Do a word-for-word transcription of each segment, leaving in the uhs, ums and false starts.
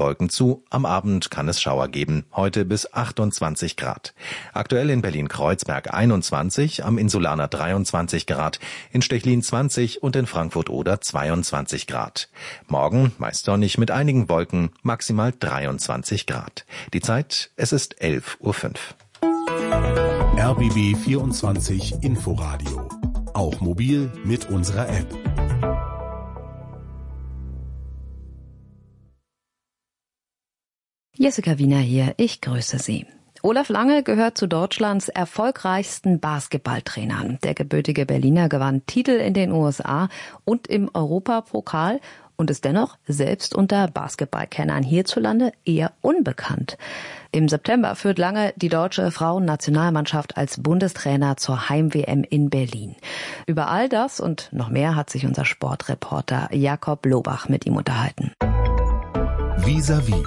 Wolken zu. Am Abend kann es Schauer geben. Heute bis achtundzwanzig Grad. Aktuell in Berlin-Kreuzberg einundzwanzig, am Insulaner dreiundzwanzig Grad, in Stechlin zwanzig und in Frankfurt-Oder zweiundzwanzig Grad. Morgen meist sonnig mit einigen Wolken, maximal dreiundzwanzig Grad. Die Zeit, es ist elf Uhr fünf. R B B vierundzwanzig Inforadio. Auch mobil mit unserer App. Jessica Wiener hier, ich grüße Sie. Olaf Lange gehört zu Deutschlands erfolgreichsten Basketballtrainern. Der gebürtige Berliner gewann Titel in den U S A und im Europapokal und ist dennoch selbst unter Basketballkennern hierzulande eher unbekannt. Im September führt Lange die deutsche Frauennationalmannschaft als Bundestrainer zur Heim-W M in Berlin. Über all das und noch mehr hat sich unser Sportreporter Jakob Lobach mit ihm unterhalten. Vis-à-vis.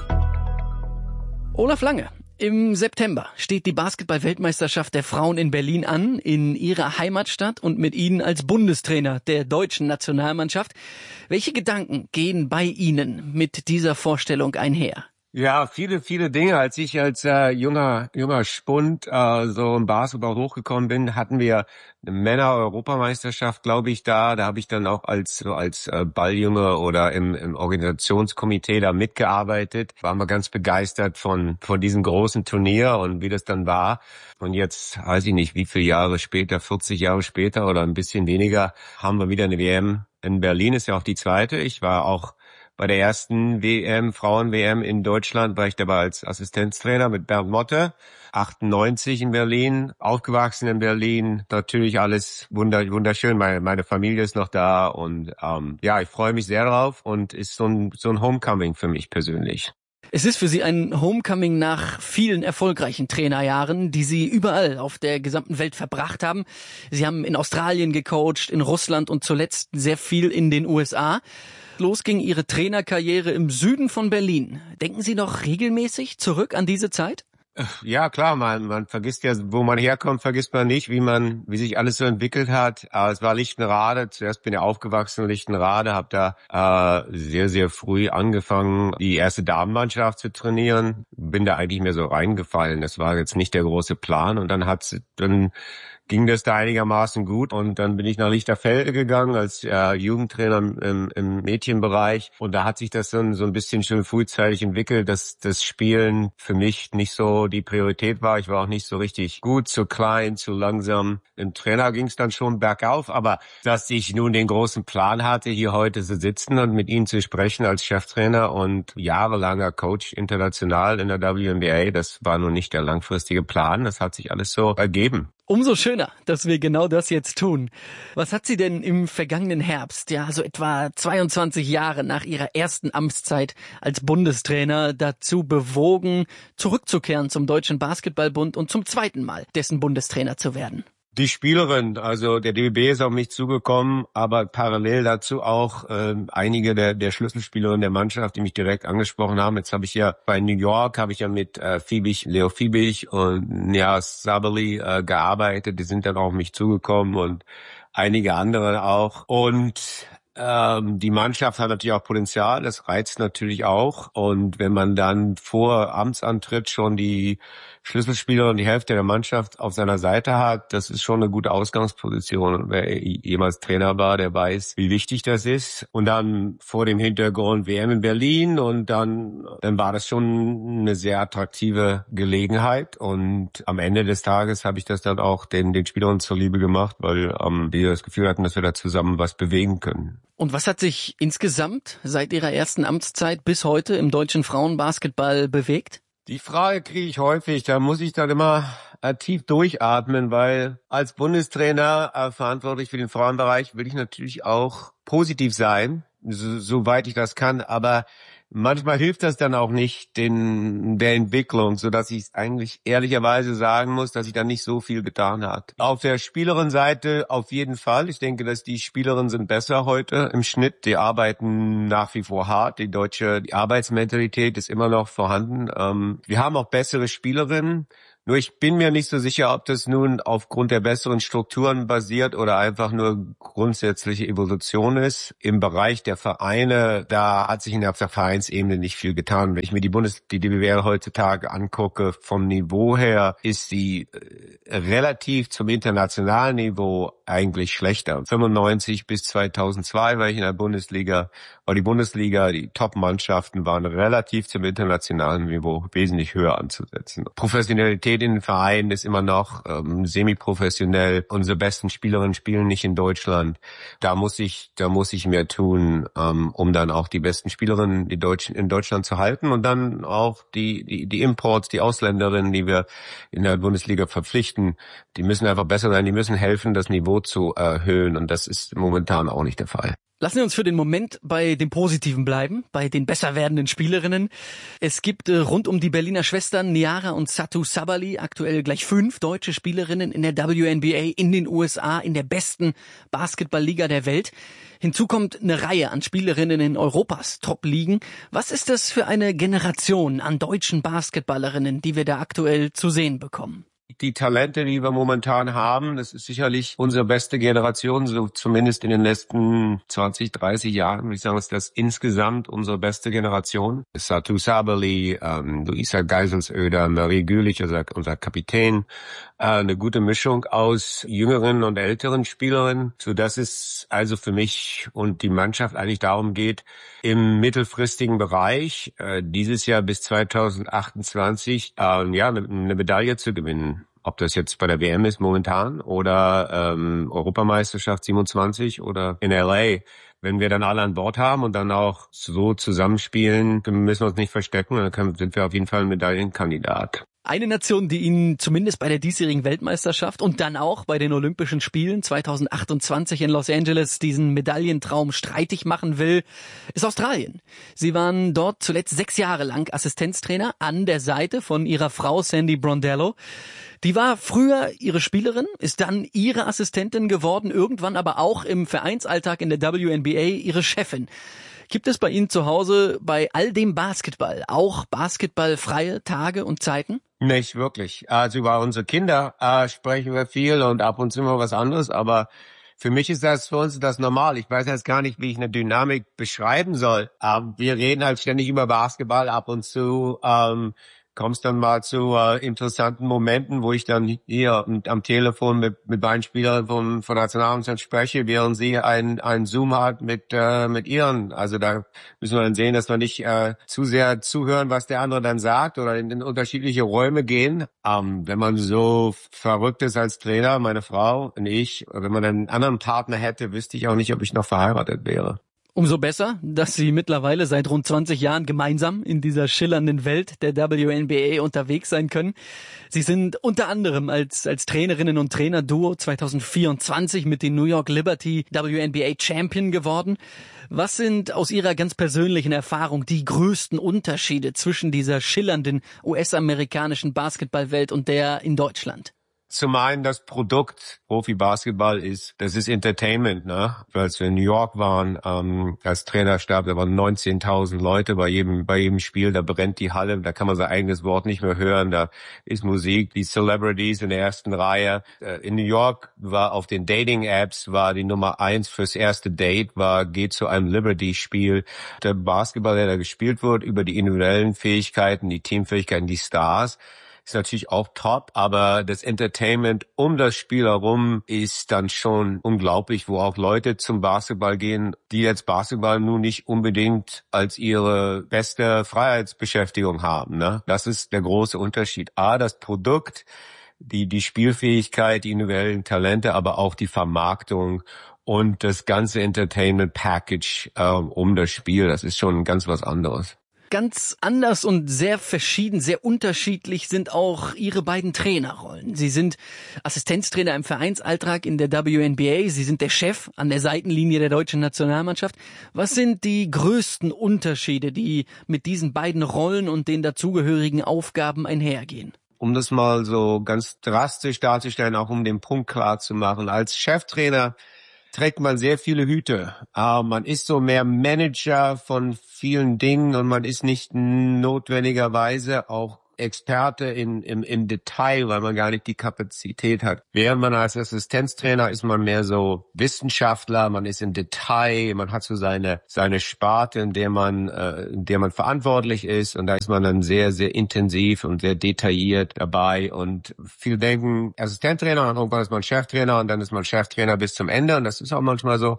Olaf Lange. Im September steht die Basketball-Weltmeisterschaft der Frauen in Berlin an, in Ihrer Heimatstadt und mit Ihnen als Bundestrainer der deutschen Nationalmannschaft. Welche Gedanken gehen bei Ihnen mit dieser Vorstellung einher? Ja, viele, viele Dinge. Als ich als äh, junger junger Spund äh, so im Basketball hochgekommen bin, hatten wir eine Männer-Europameisterschaft, glaube ich, da. Da habe ich dann auch als so als äh, Balljunge oder im, im Organisationskomitee da mitgearbeitet. Waren wir ganz begeistert von von diesem großen Turnier und wie das dann war. Und jetzt, weiß ich nicht, wie viele Jahre später, vierzig Jahre später oder ein bisschen weniger, haben wir wieder eine W M in Berlin. Ist ja auch die zweite. Ich war auch bei der ersten W M, Frauen-W M in Deutschland, war ich dabei als Assistenztrainer mit Bernd Motte. achtundneunzig in Berlin, aufgewachsen in Berlin. Natürlich alles wunderschön. Meine, meine Familie ist noch da und ähm, ja, ich freue mich sehr drauf und ist so ein, so ein Homecoming für mich persönlich. Es ist für Sie ein Homecoming nach vielen erfolgreichen Trainerjahren, die Sie überall auf der gesamten Welt verbracht haben. Sie haben in Australien gecoacht, in Russland und zuletzt sehr viel in den U S A. Los ging Ihre Trainerkarriere im Süden von Berlin. Denken Sie noch regelmäßig zurück an diese Zeit? Ja, klar, man, man vergisst ja, wo man herkommt, vergisst man nicht, wie man, wie sich alles so entwickelt hat. Aber es war Lichtenrade. Zuerst bin ich aufgewachsen in Lichtenrade, habe da äh, sehr, sehr früh angefangen, die erste Damenmannschaft zu trainieren. Bin da eigentlich mehr so reingefallen. Das war jetzt nicht der große Plan. Und dann hat's, dann ging das da einigermaßen gut und dann bin ich nach Lichterfelde gegangen als äh, Jugendtrainer im, im Mädchenbereich und da hat sich das so, so ein bisschen schon frühzeitig entwickelt, dass das Spielen für mich nicht so die Priorität war. Ich war auch nicht so richtig gut, zu klein, zu langsam. Im Trainer ging es dann schon bergauf, aber dass ich nun den großen Plan hatte, hier heute zu sitzen und mit Ihnen zu sprechen als Cheftrainer und jahrelanger Coach international in der W N B A, das war nun nicht der langfristige Plan. Das hat sich alles so ergeben. Umso schöner, dass wir genau das jetzt tun. Was hat Sie denn im vergangenen Herbst, ja so etwa zweiundzwanzig Jahre nach Ihrer ersten Amtszeit als Bundestrainer, dazu bewogen, zurückzukehren zum Deutschen Basketballbund und zum zweiten Mal dessen Bundestrainer zu werden? Die Spielerin, also der D B B ist auf mich zugekommen, aber parallel dazu auch äh, einige der, der Schlüsselspielerinnen der Mannschaft, die mich direkt angesprochen haben. Jetzt habe ich ja bei New York, habe ich ja mit äh, Fiebig, Leo Fiebig und Nias Sabali äh, gearbeitet. Die sind dann auf mich zugekommen und einige andere auch. Und ähm, die Mannschaft hat natürlich auch Potenzial, das reizt natürlich auch. Und wenn man dann vor Amtsantritt schon die Schlüsselspieler und die Hälfte der Mannschaft auf seiner Seite hat, das ist schon eine gute Ausgangsposition. Und wer jemals Trainer war, der weiß, wie wichtig das ist. Und dann vor dem Hintergrund W M in Berlin und dann, dann war das schon eine sehr attraktive Gelegenheit. Und am Ende des Tages habe ich das dann auch den, den Spielern zuliebe gemacht, weil ähm, wir das Gefühl hatten, dass wir da zusammen was bewegen können. Und was hat sich insgesamt seit Ihrer ersten Amtszeit bis heute im deutschen Frauenbasketball bewegt? Die Frage kriege ich häufig, da muss ich dann immer äh, tief durchatmen, weil als Bundestrainer äh, verantwortlich für den Frauenbereich will ich natürlich auch positiv sein, so, soweit ich das kann, aber manchmal hilft das dann auch nicht den der Entwicklung, so dass ich eigentlich ehrlicherweise sagen muss, dass ich da nicht so viel getan habe. Auf der Spielerinnenseite auf jeden Fall. Ich denke, dass die Spielerinnen sind besser heute im Schnitt. Die arbeiten nach wie vor hart. Die deutsche die Arbeitsmentalität ist immer noch vorhanden. Ähm, wir haben auch bessere Spielerinnen. Nur ich bin mir nicht so sicher, ob das nun aufgrund der besseren Strukturen basiert oder einfach nur grundsätzliche Evolution ist. Im Bereich der Vereine, da hat sich auf der Vereinsebene nicht viel getan. Wenn ich mir die Bundes, die D B B L heutzutage angucke, vom Niveau her ist sie äh, relativ zum internationalen Niveau eigentlich schlechter. fünfundneunzig bis zweitausendzwei war ich in der Bundesliga, war die Bundesliga, die Top-Mannschaften waren relativ zum internationalen Niveau wesentlich höher anzusetzen. Professionalität in den Vereinen ist immer noch ähm, semi-professionell. Unsere besten Spielerinnen spielen nicht in Deutschland. Da muss ich, da muss ich mehr tun, ähm, um dann auch die besten Spielerinnen die Deutschen in Deutschland zu halten und dann auch die, die, die Imports, die Ausländerinnen, die wir in der Bundesliga verpflichten, die müssen einfach besser sein, die müssen helfen, das Niveau zu erhöhen und das ist momentan auch nicht der Fall. Lassen wir uns für den Moment bei dem Positiven bleiben, bei den besser werdenden Spielerinnen. Es gibt äh, rund um die Berliner Schwestern Niara und Satu Sabali aktuell gleich fünf deutsche Spielerinnen in der W N B A in den U S A, in der besten Basketballliga der Welt. Hinzu kommt eine Reihe an Spielerinnen in Europas Top-Ligen. Was ist das für eine Generation an deutschen Basketballerinnen, die wir da aktuell zu sehen bekommen? Die Talente, die wir momentan haben, das ist sicherlich unsere beste Generation, so zumindest in den letzten zwanzig, dreißig Jahren, würde ich sagen, ist das insgesamt unsere beste Generation. Satu Sabali, ähm, Luisa Geiselsöder, Marie Gülich, unser, unser Kapitän, äh, eine gute Mischung aus jüngeren und älteren Spielerinnen, so dass es also für mich und die Mannschaft eigentlich darum geht, im mittelfristigen Bereich äh, dieses Jahr bis zweitausendachtundzwanzig äh, ja eine, eine Medaille zu gewinnen. Ob das jetzt bei der W M ist momentan oder ähm, Europameisterschaft siebenundzwanzig oder in L A. Wenn wir dann alle an Bord haben und dann auch so zusammenspielen, dann müssen wir uns nicht verstecken, dann können, sind wir auf jeden Fall ein Medaillenkandidat. Eine Nation, die Ihnen zumindest bei der diesjährigen Weltmeisterschaft und dann auch bei den Olympischen Spielen zweitausendachtundzwanzig in Los Angeles diesen Medaillentraum streitig machen will, ist Australien. Sie waren dort zuletzt sechs Jahre lang Assistenztrainer an der Seite von ihrer Frau Sandy Brondello. Die war früher ihre Spielerin, ist dann ihre Assistentin geworden, irgendwann aber auch im Vereinsalltag in der W N B A ihre Chefin. Gibt es bei Ihnen zu Hause bei all dem Basketball auch basketballfreie Tage und Zeiten? Nicht wirklich. Also über unsere Kinder äh, sprechen wir viel und ab und zu mal was anderes, aber für mich ist das, für uns ist das normal. Ich weiß jetzt gar nicht, wie ich eine Dynamik beschreiben soll. Ähm, wir reden halt ständig über Basketball ab und zu. Ähm, kommst dann mal zu äh, interessanten Momenten, wo ich dann hier am Telefon mit mit beiden Spielern von von Nationalmannschaft spreche, während sie einen einen Zoom hat mit äh, mit ihren. Also da müssen wir dann sehen, dass wir nicht äh, zu sehr zuhören, was der andere dann sagt oder in, in unterschiedliche Räume gehen. Ähm, wenn man so verrückt ist als Trainer, meine Frau und ich, wenn man einen anderen Partner hätte, wüsste ich auch nicht, ob ich noch verheiratet wäre. Umso besser, dass Sie mittlerweile seit rund zwanzig Jahren gemeinsam in dieser schillernden Welt der W N B A unterwegs sein können. Sie sind unter anderem als als Trainerinnen und Trainer-Duo zweitausendvierundzwanzig mit den New York Liberty W N B A Champion geworden. Was sind aus Ihrer ganz persönlichen Erfahrung die größten Unterschiede zwischen dieser schillernden U S-amerikanischen Basketballwelt und der in Deutschland? Zum einen das Produkt Profi-Basketball ist, das ist Entertainment, ne? Als wir in New York waren, ähm, als Trainerstab, da waren neunzehntausend Leute bei jedem, bei jedem Spiel, da brennt die Halle, da kann man sein eigenes Wort nicht mehr hören, da ist Musik, die Celebrities in der ersten Reihe. In New York war auf den Dating-Apps, war die Nummer eins fürs erste Date, war, geht zu einem Liberty-Spiel. Der Basketball, der da gespielt wird, über die individuellen Fähigkeiten, die Teamfähigkeiten, die Stars, ist natürlich auch top, aber das Entertainment um das Spiel herum ist dann schon unglaublich, wo auch Leute zum Basketball gehen, die jetzt Basketball nun nicht unbedingt als ihre beste Freiheitsbeschäftigung haben, ne? Das ist der große Unterschied. A, das Produkt, die, die Spielfähigkeit, die individuellen Talente, aber auch die Vermarktung und das ganze Entertainment-Package äh, um das Spiel, das ist schon ganz was anderes. Ganz anders und sehr verschieden, sehr unterschiedlich sind auch Ihre beiden Trainerrollen. Sie sind Assistenztrainer im Vereinsalltag in der W N B A. Sie sind der Chef an der Seitenlinie der deutschen Nationalmannschaft. Was sind die größten Unterschiede, die mit diesen beiden Rollen und den dazugehörigen Aufgaben einhergehen? Um das mal so ganz drastisch darzustellen, auch um den Punkt klar zu machen, als Cheftrainer trägt man sehr viele Hüte. Uh, man ist so mehr Manager von vielen Dingen und man ist nicht notwendigerweise auch Experte in, im, im Detail, weil man gar nicht die Kapazität hat. Während man als Assistenztrainer ist man mehr so Wissenschaftler, man ist im Detail, man hat so seine seine Sparte, in der man äh, in der man verantwortlich ist, und da ist man dann sehr, sehr intensiv und sehr detailliert dabei. Und viele denken, Assistenztrainer, und irgendwann ist man Cheftrainer und dann ist man Cheftrainer bis zum Ende, und das ist auch manchmal so.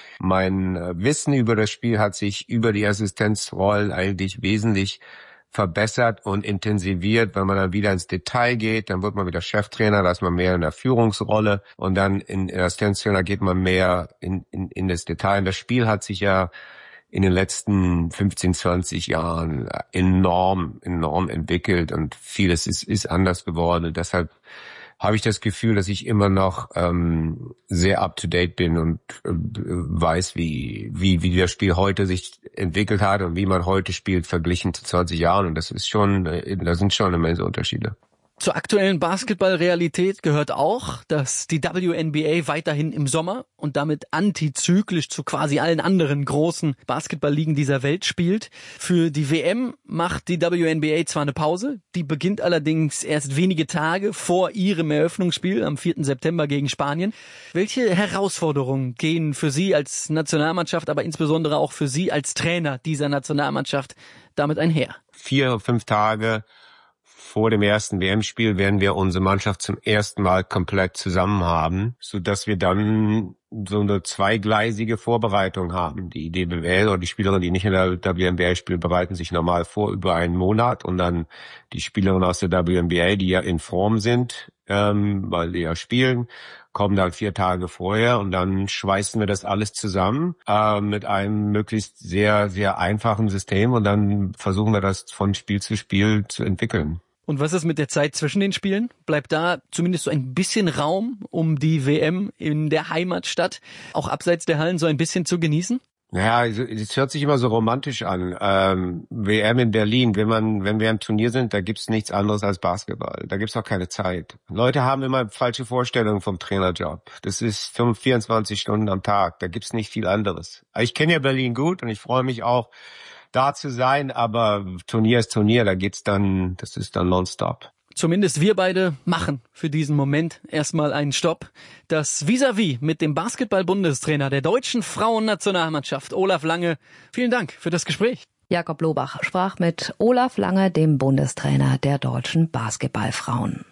Mein äh, Wissen über das Spiel hat sich über die Assistenzrollen eigentlich wesentlich verbessert und intensiviert. Wenn man dann wieder ins Detail geht, dann wird man wieder Cheftrainer, da ist man mehr in der Führungsrolle, und dann in, in Assistenztrainer geht man mehr in, in, in das Detail. Und das Spiel hat sich ja in den letzten fünfzehn, zwanzig Jahren enorm, enorm entwickelt, und vieles ist, ist anders geworden. Und deshalb habe ich das Gefühl, dass ich immer noch ähm, sehr up-to-date bin und äh, weiß, wie, wie, wie das Spiel heute sich entwickelt hat und wie man heute spielt, verglichen zu zwanzig Jahren. Und das ist schon, äh, da sind schon immense Unterschiede. Zur aktuellen Basketballrealität gehört auch, dass die W N B A weiterhin im Sommer und damit antizyklisch zu quasi allen anderen großen Basketballligen dieser Welt spielt. Für die W M macht die W N B A zwar eine Pause, die beginnt allerdings erst wenige Tage vor ihrem Eröffnungsspiel am vierten September gegen Spanien. Welche Herausforderungen gehen für Sie als Nationalmannschaft, aber insbesondere auch für Sie als Trainer dieser Nationalmannschaft damit einher? Vier, fünf Tage vor dem ersten W M-Spiel werden wir unsere Mannschaft zum ersten Mal komplett zusammen haben, so dass wir dann so eine zweigleisige Vorbereitung haben. Die D B L oder die Spielerinnen, die nicht in der W N B A spielen, bereiten sich normal vor über einen Monat, und dann die Spielerinnen aus der W N B A, die ja in Form sind, ähm, weil die ja spielen, kommen dann vier Tage vorher, und dann schweißen wir das alles zusammen äh, mit einem möglichst sehr, sehr einfachen System, und dann versuchen wir das von Spiel zu Spiel zu entwickeln. Und was ist mit der Zeit zwischen den Spielen? Bleibt da zumindest so ein bisschen Raum, um die W M in der Heimatstadt auch abseits der Hallen so ein bisschen zu genießen? Naja, es hört sich immer so romantisch an. Ähm, W M in Berlin, wenn man, wenn wir im Turnier sind, da gibt's nichts anderes als Basketball. Da gibt's auch keine Zeit. Leute haben immer falsche Vorstellungen vom Trainerjob. Das ist vierundzwanzig Stunden am Tag. Da gibt's nicht viel anderes. Ich kenne ja Berlin gut, und ich freue mich auch, da zu sein, aber Turnier ist Turnier, da geht's dann, das ist dann nonstop. Zumindest wir beide machen für diesen Moment erstmal einen Stopp. Das Vis-à-vis mit dem Basketball-Bundestrainer der deutschen Frauennationalmannschaft, Olaf Lange. Vielen Dank für das Gespräch. Jakob Lobach sprach mit Olaf Lange, dem Bundestrainer der deutschen Basketballfrauen.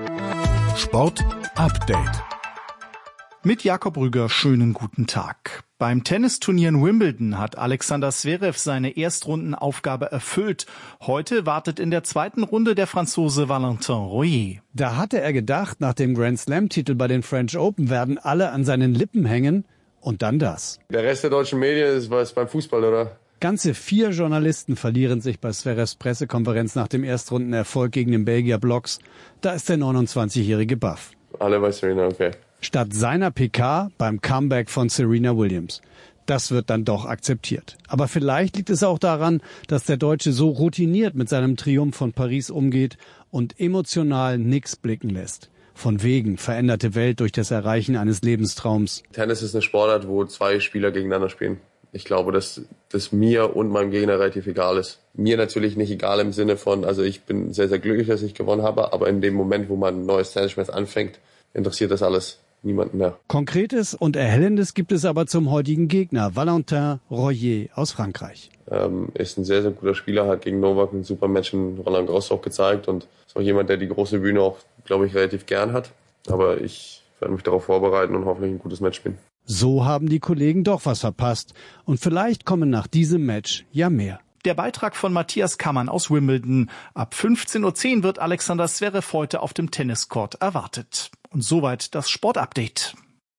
Sport Update. Mit Jakob Rüger, schönen guten Tag. Beim Tennisturnier in Wimbledon hat Alexander Zverev seine Erstrundenaufgabe erfüllt. Heute wartet in der zweiten Runde der Franzose Valentin Royer. Da hatte er gedacht, nach dem Grand Slam-Titel bei den French Open werden alle an seinen Lippen hängen. Und dann das. Der Rest der deutschen Medien ist was beim Fußball, oder? Ganze vier Journalisten verlieren sich bei Zverevs Pressekonferenz nach dem Erstrundenerfolg gegen den Belgier Blocks. Da ist der neunundzwanzigjährige baff. Alle bei Serena, okay. Statt seiner P K beim Comeback von Serena Williams. Das wird dann doch akzeptiert. Aber vielleicht liegt es auch daran, dass der Deutsche so routiniert mit seinem Triumph von Paris umgeht und emotional nix blicken lässt. Von wegen veränderte Welt durch das Erreichen eines Lebenstraums. Tennis ist eine Sportart, wo zwei Spieler gegeneinander spielen. Ich glaube, dass das mir und meinem Gegner relativ egal ist. Mir natürlich nicht egal im Sinne von, also ich bin sehr, sehr glücklich, dass ich gewonnen habe, aber in dem Moment, wo man ein neues Tennismatch anfängt, interessiert das alles niemanden mehr. Konkretes und Erhellendes gibt es aber zum heutigen Gegner, Valentin Royer aus Frankreich. Ähm, ist ein sehr, sehr guter Spieler, hat gegen Novak ein super Match in Roland Garros auch gezeigt und ist auch jemand, der die große Bühne auch, glaube ich, relativ gern hat. Aber ich werde mich darauf vorbereiten und hoffentlich ein gutes Match spielen. So haben die Kollegen doch was verpasst. Und vielleicht kommen nach diesem Match ja mehr. Der Beitrag von Matthias Kammann aus Wimbledon. Ab fünfzehn Uhr zehn wird Alexander Zverev heute auf dem Tenniscourt erwartet. Und soweit das Sportupdate.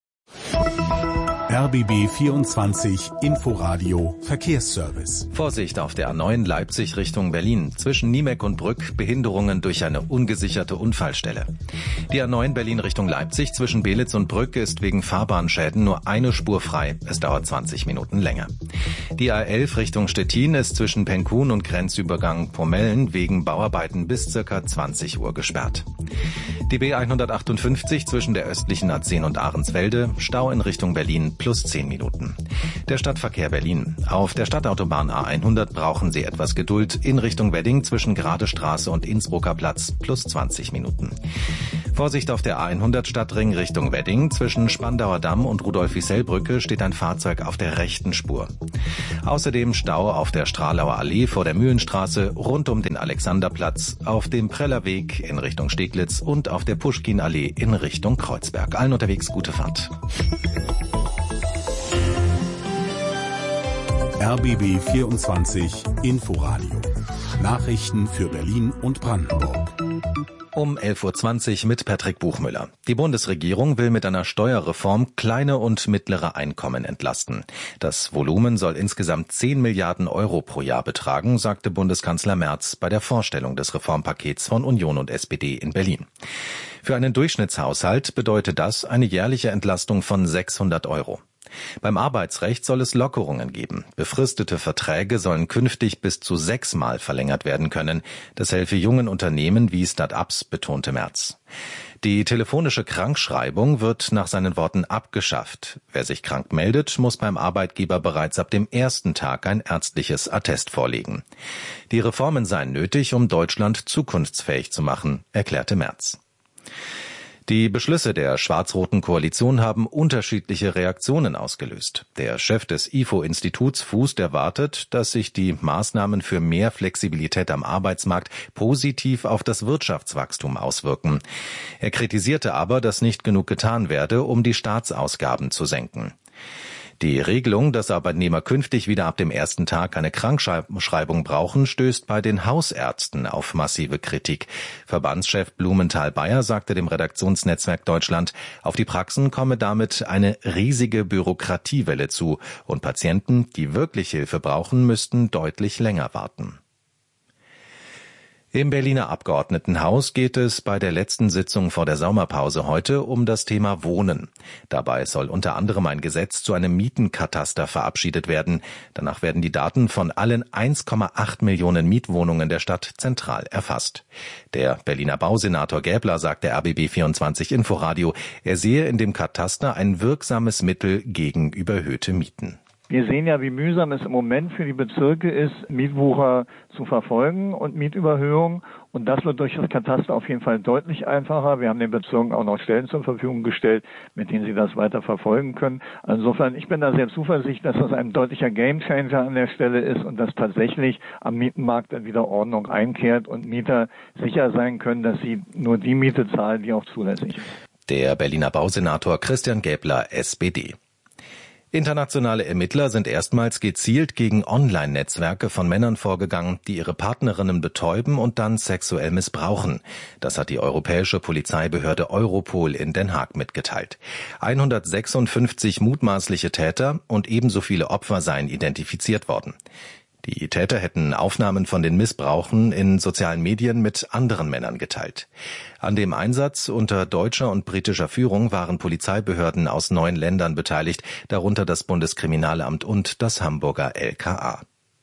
R B B vierundzwanzig Inforadio Verkehrsservice. Vorsicht auf der A neun Leipzig Richtung Berlin. Zwischen Niemeck und Brück Behinderungen durch eine ungesicherte Unfallstelle. Die A neun Berlin Richtung Leipzig zwischen Belitz und Brück ist wegen Fahrbahnschäden nur eine Spur frei. Es dauert zwanzig Minuten länger. Die A elf Richtung Stettin ist zwischen Penkun und Grenzübergang Pomellen wegen Bauarbeiten bis circa zwanzig Uhr gesperrt. Die B hundertachtundfünfzig zwischen der östlichen A zehn und Ahrensfelde, Stau in Richtung Berlin plus zehn Minuten. Der Stadtverkehr Berlin. Auf der Stadtautobahn A hundert brauchen Sie etwas Geduld in Richtung Wedding zwischen Gradestraße und Innsbrucker Platz plus zwanzig Minuten. Vorsicht auf der A hundert Stadtring Richtung Wedding. Zwischen Spandauer Damm und Rudolf-Wiesel-Brücke steht ein Fahrzeug auf der rechten Spur. Außerdem Stau auf der Stralauer Allee vor der Mühlenstraße, rund um den Alexanderplatz, auf dem Prellerweg in Richtung Steglitz und auf der Puschkin-Allee in Richtung Kreuzberg. Allen unterwegs gute Fahrt. R B B vierundzwanzig Inforadio. Nachrichten für Berlin und Brandenburg. Um elf Uhr zwanzig mit Patrick Buchmüller. Die Bundesregierung will mit einer Steuerreform kleine und mittlere Einkommen entlasten. Das Volumen soll insgesamt zehn Milliarden Euro pro Jahr betragen, sagte Bundeskanzler Merz bei der Vorstellung des Reformpakets von Union und S P D in Berlin. Für einen Durchschnittshaushalt bedeutet das eine jährliche Entlastung von sechshundert Euro. Beim Arbeitsrecht soll es Lockerungen geben. Befristete Verträge sollen künftig bis zu sechsmal verlängert werden können. Das helfe jungen Unternehmen wie Start-ups, betonte Merz. Die telefonische Krankschreibung wird nach seinen Worten abgeschafft. Wer sich krank meldet, muss beim Arbeitgeber bereits ab dem ersten Tag ein ärztliches Attest vorlegen. Die Reformen seien nötig, um Deutschland zukunftsfähig zu machen, erklärte Merz. Die Beschlüsse der schwarz-roten Koalition haben unterschiedliche Reaktionen ausgelöst. Der Chef des I F O-Instituts Fußt erwartet, dass sich die Maßnahmen für mehr Flexibilität am Arbeitsmarkt positiv auf das Wirtschaftswachstum auswirken. Er kritisierte aber, dass nicht genug getan werde, um die Staatsausgaben zu senken. Die Regelung, dass Arbeitnehmer künftig wieder ab dem ersten Tag eine Krankschreibung brauchen, stößt bei den Hausärzten auf massive Kritik. Verbandschef Blumenthal-Bayer sagte dem Redaktionsnetzwerk Deutschland, auf die Praxen komme damit eine riesige Bürokratiewelle zu und Patienten, die wirklich Hilfe brauchen, müssten deutlich länger warten. Im Berliner Abgeordnetenhaus geht es bei der letzten Sitzung vor der Sommerpause heute um das Thema Wohnen. Dabei soll unter anderem ein Gesetz zu einem Mietenkataster verabschiedet werden. Danach werden die Daten von allen eins Komma acht Millionen Mietwohnungen der Stadt zentral erfasst. Der Berliner Bausenator Gäbler sagte R B B vierundzwanzig Inforadio, er sehe in dem Kataster ein wirksames Mittel gegen überhöhte Mieten. Wir sehen ja, wie mühsam es im Moment für die Bezirke ist, Mietwucher zu verfolgen und Mietüberhöhungen. Und das wird durch das Kataster auf jeden Fall deutlich einfacher. Wir haben den Bezirken auch noch Stellen zur Verfügung gestellt, mit denen sie das weiter verfolgen können. Insofern, ich bin da sehr zuversichtlich, dass das ein deutlicher Gamechanger an der Stelle ist und dass tatsächlich am Mietenmarkt dann wieder Ordnung einkehrt und Mieter sicher sein können, dass sie nur die Miete zahlen, die auch zulässig ist. Der Berliner Bausenator Christian Gäbler, S P D. Internationale Ermittler sind erstmals gezielt gegen Online-Netzwerke von Männern vorgegangen, die ihre Partnerinnen betäuben und dann sexuell missbrauchen. Das hat die europäische Polizeibehörde Europol in Den Haag mitgeteilt. hundertsechsundfünfzig mutmaßliche Täter und ebenso viele Opfer seien identifiziert worden. Die Täter hätten Aufnahmen von den Missbrauchen in sozialen Medien mit anderen Männern geteilt. An dem Einsatz unter deutscher und britischer Führung waren Polizeibehörden aus neun Ländern beteiligt, darunter das Bundeskriminalamt und das Hamburger L K A.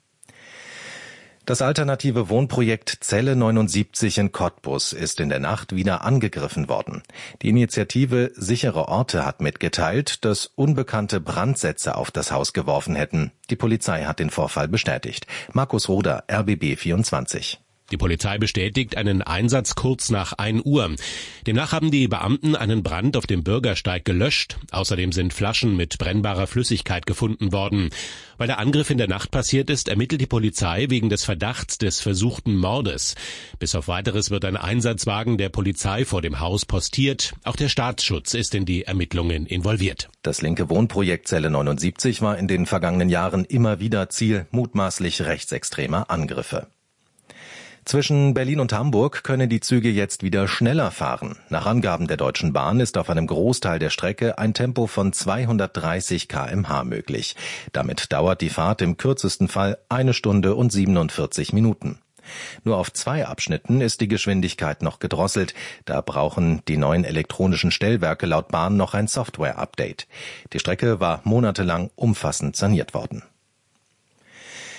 Das alternative Wohnprojekt Zelle neunundsiebzig in Cottbus ist in der Nacht wieder angegriffen worden. Die Initiative Sichere Orte hat mitgeteilt, dass Unbekannte Brandsätze auf das Haus geworfen hätten. Die Polizei hat den Vorfall bestätigt. Markus Roder, R B B vierundzwanzig. Die Polizei bestätigt einen Einsatz kurz nach ein Uhr. Demnach haben die Beamten einen Brand auf dem Bürgersteig gelöscht. Außerdem sind Flaschen mit brennbarer Flüssigkeit gefunden worden. Weil der Angriff in der Nacht passiert ist, ermittelt die Polizei wegen des Verdachts des versuchten Mordes. Bis auf Weiteres wird ein Einsatzwagen der Polizei vor dem Haus postiert. Auch der Staatsschutz ist in die Ermittlungen involviert. Das linke Wohnprojekt Zelle neunundsiebzig war in den vergangenen Jahren immer wieder Ziel mutmaßlich rechtsextremer Angriffe. Zwischen Berlin und Hamburg können die Züge jetzt wieder schneller fahren. Nach Angaben der Deutschen Bahn ist auf einem Großteil der Strecke ein Tempo von zweihundertdreißig Kilometer pro Stunde möglich. Damit dauert die Fahrt im kürzesten Fall eine Stunde und siebenundvierzig Minuten. Nur auf zwei Abschnitten ist die Geschwindigkeit noch gedrosselt. Da brauchen die neuen elektronischen Stellwerke laut Bahn noch ein Software-Update. Die Strecke war monatelang umfassend saniert worden.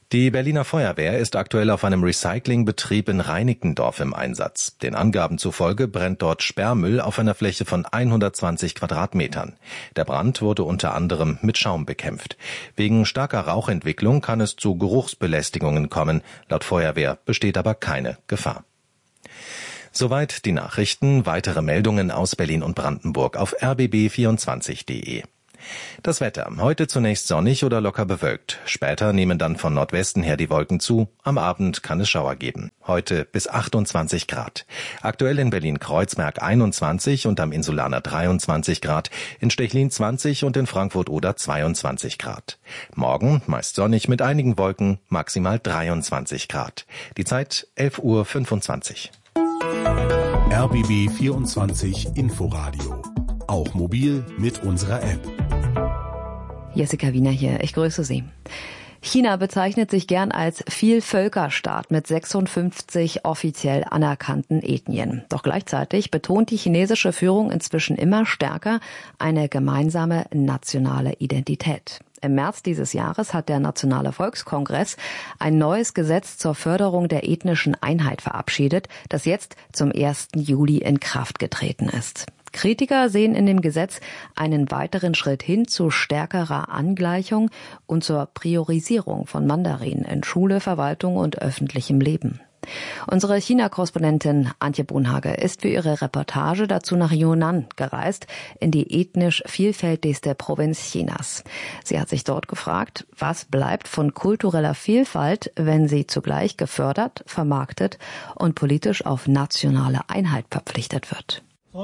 Die Berliner Feuerwehr ist aktuell auf einem Recyclingbetrieb in Reinickendorf im Einsatz. Den Angaben zufolge brennt dort Sperrmüll auf einer Fläche von hundertzwanzig Quadratmetern. Der Brand wurde unter anderem mit Schaum bekämpft. Wegen starker Rauchentwicklung kann es zu Geruchsbelästigungen kommen. Laut Feuerwehr besteht aber keine Gefahr. Soweit die Nachrichten. Weitere Meldungen aus Berlin und Brandenburg auf r b b vierundzwanzig punkt de. Das Wetter. Heute zunächst sonnig oder locker bewölkt. Später nehmen dann von Nordwesten her die Wolken zu. Am Abend kann es Schauer geben. Heute bis achtundzwanzig Grad. Aktuell in Berlin-Kreuzberg einundzwanzig und am Insulaner dreiundzwanzig Grad. In Stechlin zwanzig und in Frankfurt-Oder zweiundzwanzig Grad. Morgen meist sonnig mit einigen Wolken, maximal dreiundzwanzig Grad. Die Zeit elf Uhr fünfundzwanzig. R B B vierundzwanzig Inforadio. Auch mobil mit unserer App. Jessica Wiener hier, ich grüße Sie. China bezeichnet sich gern als Vielvölkerstaat mit sechsundfünfzig offiziell anerkannten Ethnien. Doch gleichzeitig betont die chinesische Führung inzwischen immer stärker eine gemeinsame nationale Identität. Im März dieses Jahres hat der Nationale Volkskongress ein neues Gesetz zur Förderung der ethnischen Einheit verabschiedet, das jetzt zum ersten Juli in Kraft getreten ist. Kritiker sehen in dem Gesetz einen weiteren Schritt hin zu stärkerer Angleichung und zur Priorisierung von Mandarin in Schule, Verwaltung und öffentlichem Leben. Unsere China-Korrespondentin Antje Brunhage ist für ihre Reportage dazu nach Yunnan gereist, in die ethnisch vielfältigste Provinz Chinas. Sie hat sich dort gefragt, was bleibt von kultureller Vielfalt, wenn sie zugleich gefördert, vermarktet und politisch auf nationale Einheit verpflichtet wird.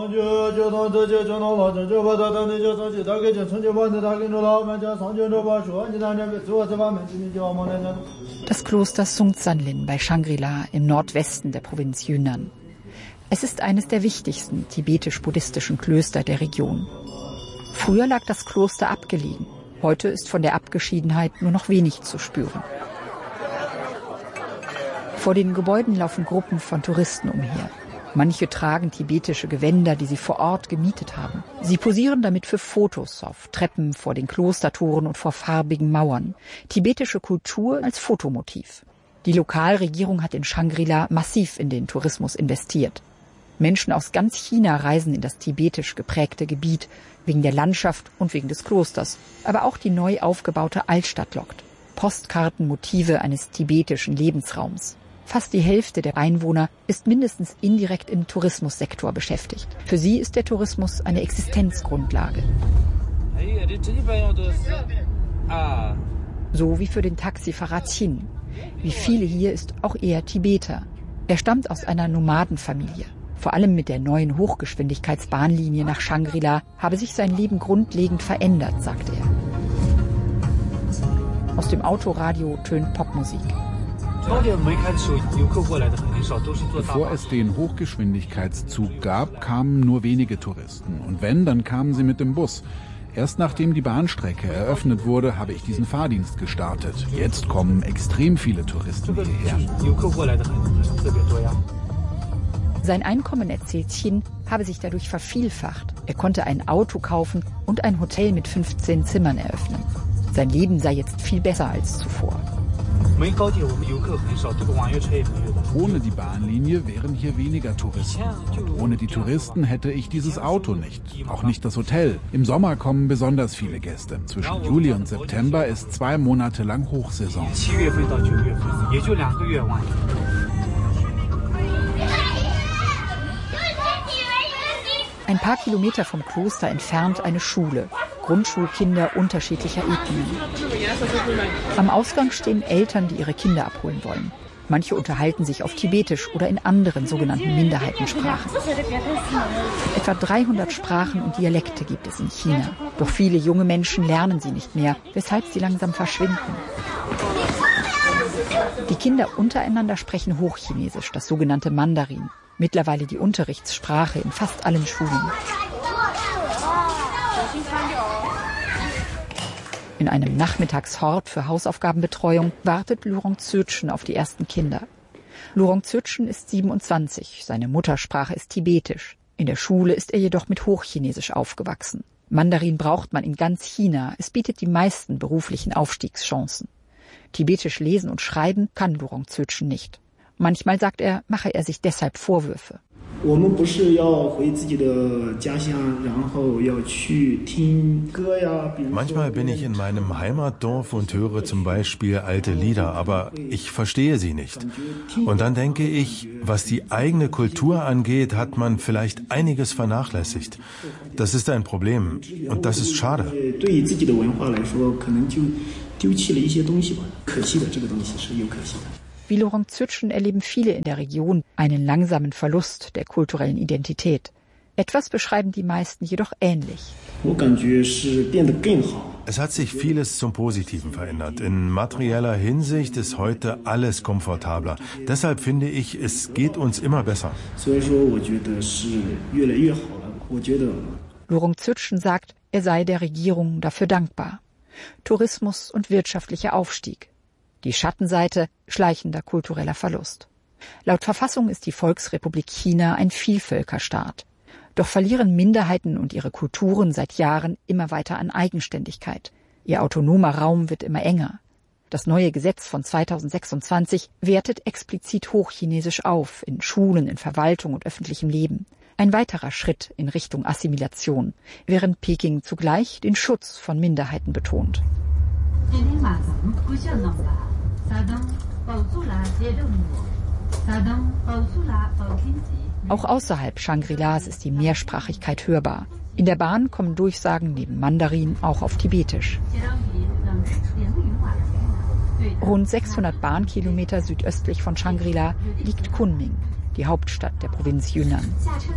Das Kloster Sungsanlin bei Shangri-La im Nordwesten der Provinz Yunnan. Es ist eines der wichtigsten tibetisch-buddhistischen Klöster der Region. Früher lag das Kloster abgelegen. Heute ist von der Abgeschiedenheit nur noch wenig zu spüren. Vor den Gebäuden laufen Gruppen von Touristen umher. Manche tragen tibetische Gewänder, die sie vor Ort gemietet haben. Sie posieren damit für Fotos auf Treppen, vor den Klostertoren und vor farbigen Mauern. Tibetische Kultur als Fotomotiv. Die Lokalregierung hat in Shangri-La massiv in den Tourismus investiert. Menschen aus ganz China reisen in das tibetisch geprägte Gebiet, wegen der Landschaft und wegen des Klosters. Aber auch die neu aufgebaute Altstadt lockt. Postkarten, Motive eines tibetischen Lebensraums. Fast die Hälfte der Einwohner ist mindestens indirekt im Tourismussektor beschäftigt. Für sie ist der Tourismus eine Existenzgrundlage. So wie für den Taxifahrer Qin. Wie viele hier ist auch er Tibeter. Er stammt aus einer Nomadenfamilie. Vor allem mit der neuen Hochgeschwindigkeitsbahnlinie nach Shangri-La habe sich sein Leben grundlegend verändert, sagt er. Aus dem Autoradio tönt Popmusik. Bevor es den Hochgeschwindigkeitszug gab, kamen nur wenige Touristen. Und wenn, dann kamen sie mit dem Bus. Erst nachdem die Bahnstrecke eröffnet wurde, habe ich diesen Fahrdienst gestartet. Jetzt kommen extrem viele Touristen hierher. Sein Einkommen, erzählt Qin, habe sich dadurch vervielfacht. Er konnte ein Auto kaufen und ein Hotel mit fünfzehn Zimmern eröffnen. Sein Leben sei jetzt viel besser als zuvor. Ohne die Bahnlinie wären hier weniger Touristen. Und ohne die Touristen hätte ich dieses Auto nicht. Auch nicht das Hotel. Im Sommer kommen besonders viele Gäste. Zwischen Juli und September ist zwei Monate lang Hochsaison. Ein paar Kilometer vom Kloster entfernt eine Schule. Grundschulkinder unterschiedlicher Ethnien. Am Ausgang stehen Eltern, die ihre Kinder abholen wollen. Manche unterhalten sich auf Tibetisch oder in anderen sogenannten Minderheitensprachen. Etwa dreihundert Sprachen und Dialekte gibt es in China. Doch viele junge Menschen lernen sie nicht mehr, weshalb sie langsam verschwinden. Die Kinder untereinander sprechen Hochchinesisch, das sogenannte Mandarin. Mittlerweile die Unterrichtssprache in fast allen Schulen. In einem Nachmittagshort für Hausaufgabenbetreuung wartet Lurong Zürchen auf die ersten Kinder. Lurong Zürchen ist siebenundzwanzig, seine Muttersprache ist Tibetisch. In der Schule ist er jedoch mit Hochchinesisch aufgewachsen. Mandarin braucht man in ganz China, es bietet die meisten beruflichen Aufstiegschancen. Tibetisch lesen und schreiben kann Lorong Tsötschen nicht. Manchmal, sagt er, mache er sich deshalb Vorwürfe. Manchmal bin ich in meinem Heimatdorf und höre zum Beispiel alte Lieder, aber ich verstehe sie nicht. Und dann denke ich, was die eigene Kultur angeht, hat man vielleicht einiges vernachlässigt. Das ist ein Problem und das ist schade. Wie Lorong Tsötschen erleben viele in der Region einen langsamen Verlust der kulturellen Identität. Etwas beschreiben die meisten jedoch ähnlich. Es hat sich vieles zum Positiven verändert. In materieller Hinsicht ist heute alles komfortabler. Deshalb finde ich, es geht uns immer besser. Lorong Tsötschen sagt, er sei der Regierung dafür dankbar. Tourismus und wirtschaftlicher Aufstieg. Die Schattenseite, schleichender kultureller Verlust. Laut Verfassung ist die Volksrepublik China ein Vielvölkerstaat. Doch verlieren Minderheiten und ihre Kulturen seit Jahren immer weiter an Eigenständigkeit. Ihr autonomer Raum wird immer enger. Das neue Gesetz von zweitausendsechsundzwanzig wertet explizit Hochchinesisch auf, in Schulen, in Verwaltung und öffentlichem Leben. Ein weiterer Schritt in Richtung Assimilation, während Peking zugleich den Schutz von Minderheiten betont. Auch außerhalb Shangri-Las ist die Mehrsprachigkeit hörbar. In der Bahn kommen Durchsagen neben Mandarin auch auf Tibetisch. Rund sechshundert Bahnkilometer südöstlich von Shangri-La liegt Kunming, die Hauptstadt der Provinz Yunnan.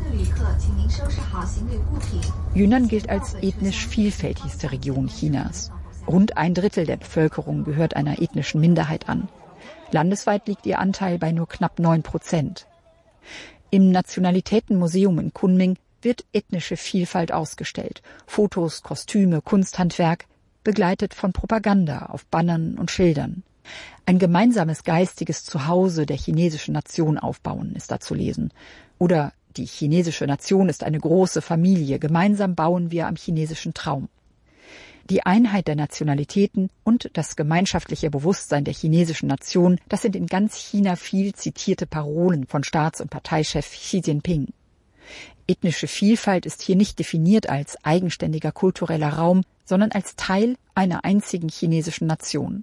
Yunnan gilt als ethnisch vielfältigste Region Chinas. Rund ein Drittel der Bevölkerung gehört einer ethnischen Minderheit an. Landesweit liegt ihr Anteil bei nur knapp neun Prozent. Im Nationalitätenmuseum in Kunming wird ethnische Vielfalt ausgestellt. Fotos, Kostüme, Kunsthandwerk, begleitet von Propaganda auf Bannern und Schildern. Ein gemeinsames geistiges Zuhause der chinesischen Nation aufbauen, ist da zu lesen. Oder die chinesische Nation ist eine große Familie. Gemeinsam bauen wir am chinesischen Traum. Die Einheit der Nationalitäten und das gemeinschaftliche Bewusstsein der chinesischen Nation, das sind in ganz China viel zitierte Parolen von Staats- und Parteichef Xi Jinping. Ethnische Vielfalt ist hier nicht definiert als eigenständiger kultureller Raum, sondern als Teil einer einzigen chinesischen Nation.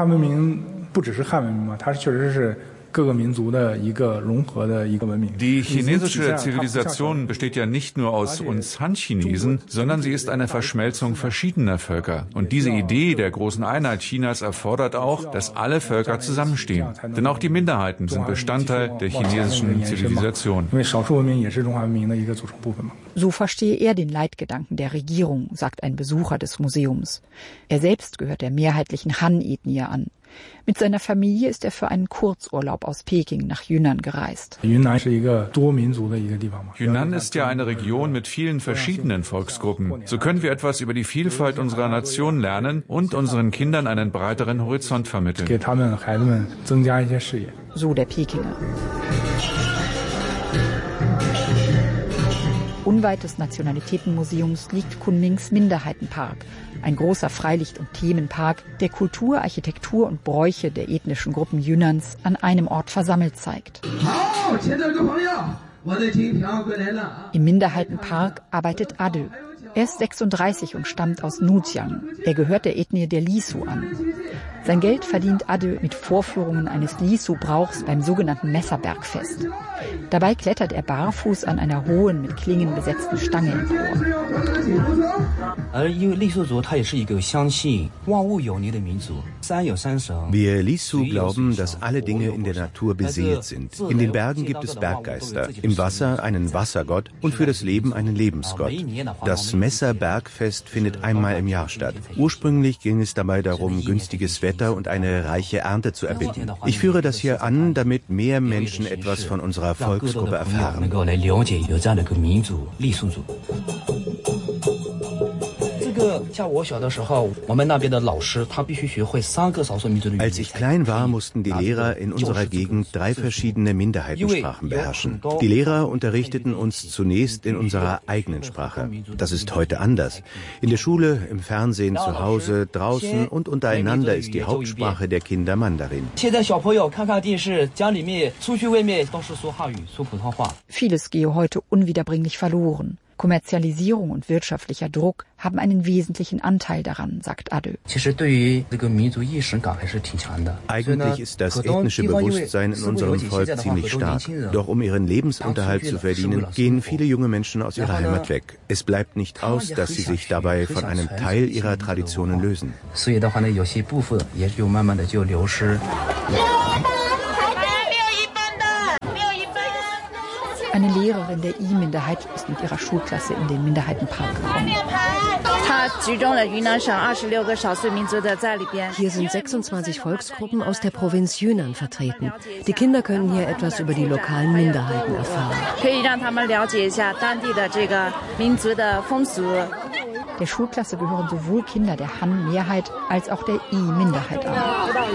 Die chinesische Zivilisation besteht ja nicht nur aus uns Han-Chinesen, sondern sie ist eine Verschmelzung verschiedener Völker. Und diese Idee der großen Einheit Chinas erfordert auch, dass alle Völker zusammenstehen. Denn auch die Minderheiten sind Bestandteil der chinesischen Zivilisation. So verstehe er den Leitgedanken der Regierung, sagt ein Besucher des Museums. Er selbst gehört der mehrheitlichen Han-Ethnie an. Mit seiner Familie ist er für einen Kurzurlaub aus Peking nach Yunnan gereist. Yunnan ist ja eine Region mit vielen verschiedenen Volksgruppen. So können wir etwas über die Vielfalt unserer Nation lernen und unseren Kindern einen breiteren Horizont vermitteln. So der Pekinger. Unweit des Nationalitätenmuseums liegt Kunmings Minderheitenpark, ein großer Freilicht- und Themenpark, der Kultur, Architektur und Bräuche der ethnischen Gruppen Yunnans an einem Ort versammelt zeigt. Im Minderheitenpark arbeitet Adö. Er ist sechsunddreißig und stammt aus Nujiang. Er gehört der Ethnie der Lisu an. Sein Geld verdient Adö mit Vorführungen eines Lisu-Brauchs beim sogenannten Messerbergfest. Dabei klettert er barfuß an einer hohen, mit Klingen besetzten Stange empor. Wir Lisu glauben, dass alle Dinge in der Natur beseelt sind. In den Bergen gibt es Berggeister, im Wasser einen Wassergott und für das Leben einen Lebensgott. Das Messerbergfest findet einmal im Jahr statt. Ursprünglich ging es dabei darum, günstiges Wetter und eine reiche Ernte zu erbitten. Ich führe das hier an, damit mehr Menschen etwas von unserer Volksgruppe erfahren. Als ich klein war, mussten die Lehrer in unserer Gegend drei verschiedene Minderheitensprachen beherrschen. Die Lehrer unterrichteten uns zunächst in unserer eigenen Sprache. Das ist heute anders. In der Schule, im Fernsehen, zu Hause, draußen und untereinander ist die Hauptsprache der Kinder Mandarin. Vieles gehe heute unwiederbringlich verloren. Kommerzialisierung und wirtschaftlicher Druck haben einen wesentlichen Anteil daran, sagt Adö. Eigentlich ist das ethnische Bewusstsein in unserem Volk ziemlich stark. Doch um ihren Lebensunterhalt zu verdienen, gehen viele junge Menschen aus ihrer Heimat weg. Es bleibt nicht aus, dass sie sich dabei von einem Teil ihrer Traditionen lösen. Eine Lehrerin der I-Minderheit ist mit ihrer Schulklasse in den Minderheitenpark gekommen. Hier sind sechsundzwanzig Volksgruppen aus der Provinz Yunnan vertreten. Die Kinder können hier etwas über die lokalen Minderheiten erfahren. Der Schulklasse gehören sowohl Kinder der Han-Mehrheit als auch der I-Minderheit an.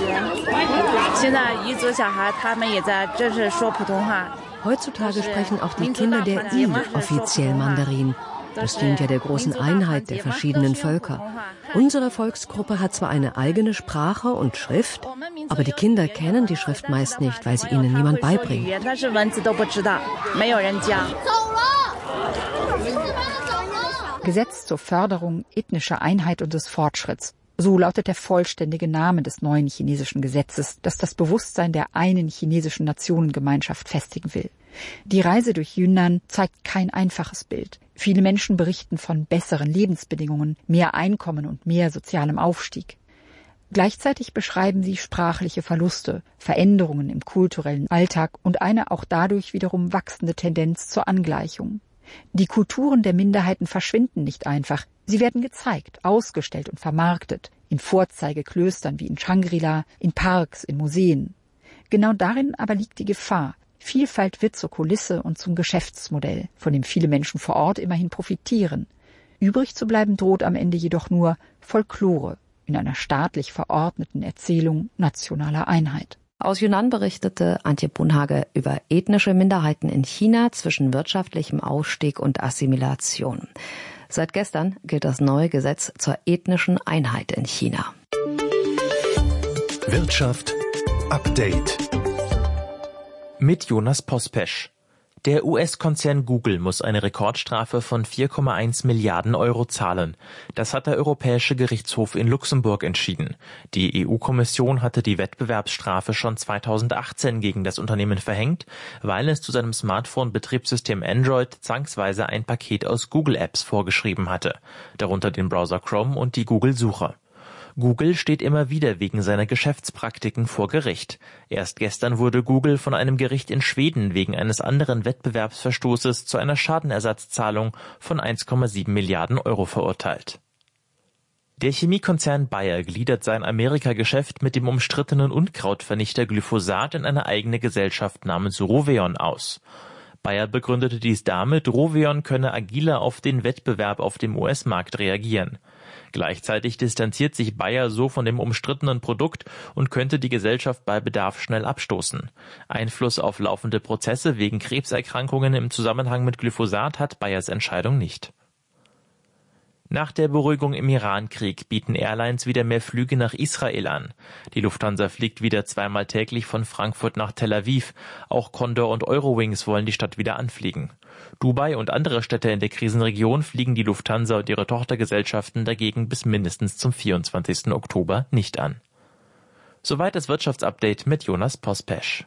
Heutzutage sprechen auch die Kinder der I offiziell Mandarin. Das dient ja der großen Einheit der verschiedenen Völker. Unsere Volksgruppe hat zwar eine eigene Sprache und Schrift, aber die Kinder kennen die Schrift meist nicht, weil sie ihnen niemand beibringt. Gesetz zur Förderung ethnischer Einheit und des Fortschritts. So lautet der vollständige Name des neuen chinesischen Gesetzes, das das Bewusstsein der einen chinesischen Nationengemeinschaft festigen will. Die Reise durch Yunnan zeigt kein einfaches Bild. Viele Menschen berichten von besseren Lebensbedingungen, mehr Einkommen und mehr sozialem Aufstieg. Gleichzeitig beschreiben sie sprachliche Verluste, Veränderungen im kulturellen Alltag und eine auch dadurch wiederum wachsende Tendenz zur Angleichung. Die Kulturen der Minderheiten verschwinden nicht einfach. Sie werden gezeigt, ausgestellt und vermarktet. In Vorzeigeklöstern wie in Shangri-La, in Parks, in Museen. Genau darin aber liegt die Gefahr. Vielfalt wird zur Kulisse und zum Geschäftsmodell, von dem viele Menschen vor Ort immerhin profitieren. Übrig zu bleiben droht am Ende jedoch nur Folklore in einer staatlich verordneten Erzählung nationaler Einheit. Aus Yunnan berichtete Antje Bunhage über ethnische Minderheiten in China zwischen wirtschaftlichem Aufstieg und Assimilation. Seit gestern gilt das neue Gesetz zur ethnischen Einheit in China. Wirtschaft Update mit Jonas Pospesch. Der U S-Konzern Google muss eine Rekordstrafe von vier Komma eins Milliarden Euro zahlen. Das hat der Europäische Gerichtshof in Luxemburg entschieden. Die E U-Kommission hatte die Wettbewerbsstrafe schon zweitausendachtzehn gegen das Unternehmen verhängt, weil es zu seinem Smartphone-Betriebssystem Android zwangsweise ein Paket aus Google-Apps vorgeschrieben hatte, darunter den Browser Chrome und die Google-Suche. Google steht immer wieder wegen seiner Geschäftspraktiken vor Gericht. Erst gestern wurde Google von einem Gericht in Schweden wegen eines anderen Wettbewerbsverstoßes zu einer Schadenersatzzahlung von eins Komma sieben Milliarden Euro verurteilt. Der Chemiekonzern Bayer gliedert sein Amerika-Geschäft mit dem umstrittenen Unkrautvernichter Glyphosat in eine eigene Gesellschaft namens Roveon aus. Bayer begründete dies damit, Roveon könne agiler auf den Wettbewerb auf dem U S-Markt reagieren. Gleichzeitig distanziert sich Bayer so von dem umstrittenen Produkt und könnte die Gesellschaft bei Bedarf schnell abstoßen. Einfluss auf laufende Prozesse wegen Krebserkrankungen im Zusammenhang mit Glyphosat hat Bayers Entscheidung nicht. Nach der Beruhigung im Iran-Krieg bieten Airlines wieder mehr Flüge nach Israel an. Die Lufthansa fliegt wieder zweimal täglich von Frankfurt nach Tel Aviv. Auch Condor und Eurowings wollen die Stadt wieder anfliegen. Dubai und andere Städte in der Krisenregion fliegen die Lufthansa und ihre Tochtergesellschaften dagegen bis mindestens zum vierundzwanzigsten Oktober nicht an. Soweit das Wirtschaftsupdate mit Jonas Pospesch.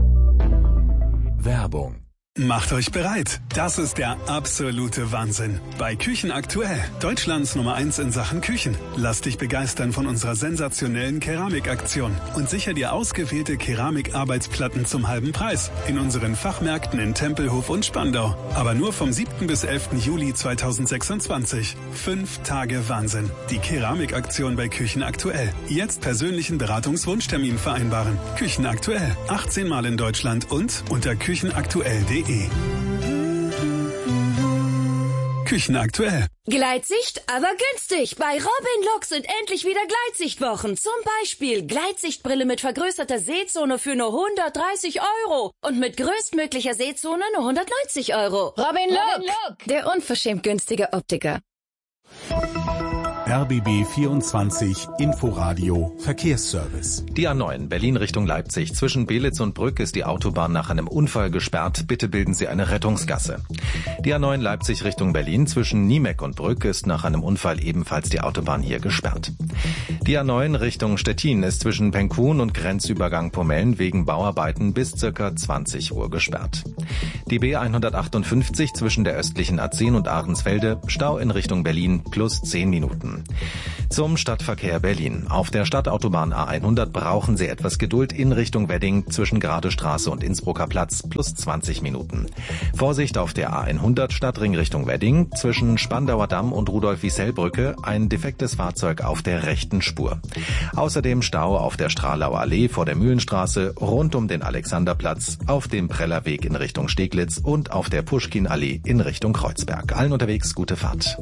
Werbung. Macht euch bereit. Das ist der absolute Wahnsinn. Bei Küchen aktuell. Deutschlands Nummer eins in Sachen Küchen. Lass dich begeistern von unserer sensationellen Keramikaktion und sicher dir ausgewählte Keramikarbeitsplatten zum halben Preis. In unseren Fachmärkten in Tempelhof und Spandau. Aber nur vom siebten bis elften Juli zweitausendsechsundzwanzig. Fünf Tage Wahnsinn. Die Keramikaktion bei Küchen aktuell. Jetzt persönlichen Beratungswunschtermin vereinbaren. Küchen aktuell. achtzehn Mal in Deutschland und unter küchenaktuell punkt de. Küchen aktuell. Gleitsicht, aber günstig. Bei Robin Look sind endlich wieder Gleitsichtwochen. Zum Beispiel Gleitsichtbrille mit vergrößerter Sehzone für nur hundertdreißig Euro und mit größtmöglicher Sehzone nur hundertneunzig Euro. Robin Look, Look. Der unverschämt günstige Optiker. R B B vierundzwanzig Inforadio Verkehrsservice. Die A neun Berlin Richtung Leipzig. Zwischen Belitz und Brück ist die Autobahn nach einem Unfall gesperrt. Bitte bilden Sie eine Rettungsgasse. Die A neun Leipzig Richtung Berlin. Zwischen Niemeck und Brück ist nach einem Unfall ebenfalls die Autobahn hier gesperrt. Die A neun Richtung Stettin ist zwischen Penkhuhn und Grenzübergang Pomellen wegen Bauarbeiten bis circa zwanzig Uhr gesperrt. Die B hundertachtundfünfzig zwischen der östlichen A zehn und Ahrensfelde. Stau in Richtung Berlin plus zehn Minuten. Zum Stadtverkehr Berlin. Auf der Stadtautobahn A hundert brauchen Sie etwas Geduld in Richtung Wedding zwischen Gradestraße und Innsbrucker Platz plus zwanzig Minuten. Vorsicht auf der A hundert Stadtring Richtung Wedding zwischen Spandauer Damm und Rudolf-Wiesel-Brücke ein defektes Fahrzeug auf der rechten Spur. Außerdem Stau auf der Strahlau Allee vor der Mühlenstraße, rund um den Alexanderplatz, auf dem Prellerweg in Richtung Steglitz und auf der Puschkin-Allee in Richtung Kreuzberg. Allen unterwegs gute Fahrt.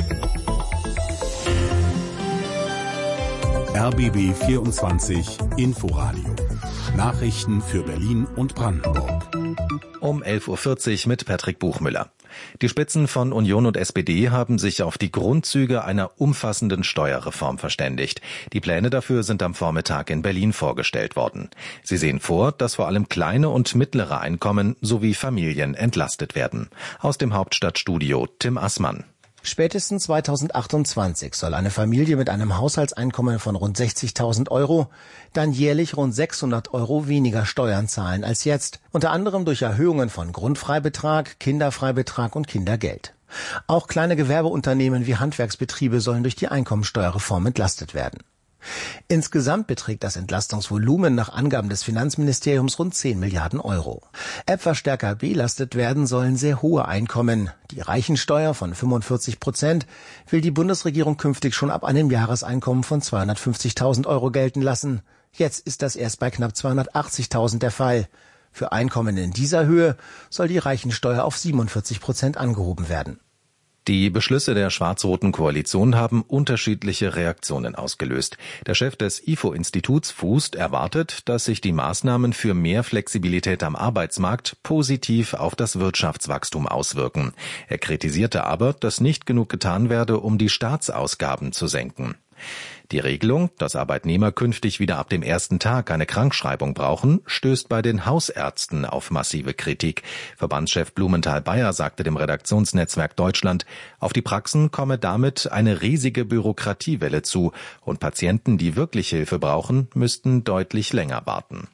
R B B vierundzwanzig Inforadio. Nachrichten für Berlin und Brandenburg. Um elf Uhr vierzig mit Patrick Buchmüller. Die Spitzen von Union und S P D haben sich auf die Grundzüge einer umfassenden Steuerreform verständigt. Die Pläne dafür sind am Vormittag in Berlin vorgestellt worden. Sie sehen vor, dass vor allem kleine und mittlere Einkommen sowie Familien entlastet werden. Aus dem Hauptstadtstudio Tim Assmann. Spätestens zweitausendachtundzwanzig soll eine Familie mit einem Haushaltseinkommen von rund sechzigtausend Euro dann jährlich rund sechshundert Euro weniger Steuern zahlen als jetzt, unter anderem durch Erhöhungen von Grundfreibetrag, Kinderfreibetrag und Kindergeld. Auch kleine Gewerbeunternehmen wie Handwerksbetriebe sollen durch die Einkommensteuerreform entlastet werden. Insgesamt beträgt das Entlastungsvolumen nach Angaben des Finanzministeriums rund zehn Milliarden Euro. Etwas stärker belastet werden sollen sehr hohe Einkommen. Die Reichensteuer von fünfundvierzig Prozent will die Bundesregierung künftig schon ab einem Jahreseinkommen von zweihundertfünfzigtausend Euro gelten lassen. Jetzt ist das erst bei knapp zweihundertachtzigtausend der Fall. Für Einkommen in dieser Höhe soll die Reichensteuer auf siebenundvierzig Prozent angehoben werden. Die Beschlüsse der schwarz-roten Koalition haben unterschiedliche Reaktionen ausgelöst. Der Chef des I F O-Instituts Fußt erwartet, dass sich die Maßnahmen für mehr Flexibilität am Arbeitsmarkt positiv auf das Wirtschaftswachstum auswirken. Er kritisierte aber, dass nicht genug getan werde, um die Staatsausgaben zu senken. Die Regelung, dass Arbeitnehmer künftig wieder ab dem ersten Tag eine Krankschreibung brauchen, stößt bei den Hausärzten auf massive Kritik. Verbandschef Blumenthal-Bayer sagte dem Redaktionsnetzwerk Deutschland, auf die Praxen komme damit eine riesige Bürokratiewelle zu und Patienten, die wirklich Hilfe brauchen, müssten deutlich länger warten.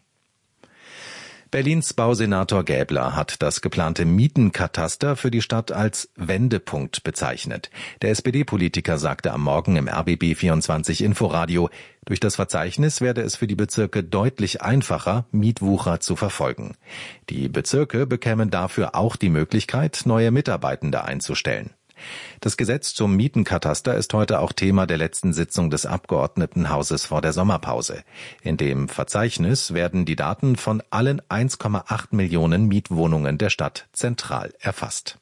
Berlins Bausenator Gäbler hat das geplante Mietenkataster für die Stadt als Wendepunkt bezeichnet. Der S P D-Politiker sagte am Morgen im R B B vierundzwanzig Inforadio, durch das Verzeichnis werde es für die Bezirke deutlich einfacher, Mietwucher zu verfolgen. Die Bezirke bekämen dafür auch die Möglichkeit, neue Mitarbeitende einzustellen. Das Gesetz zum Mietenkataster ist heute auch Thema der letzten Sitzung des Abgeordnetenhauses vor der Sommerpause. In dem Verzeichnis werden die Daten von allen eins Komma acht Millionen Mietwohnungen der Stadt zentral erfasst.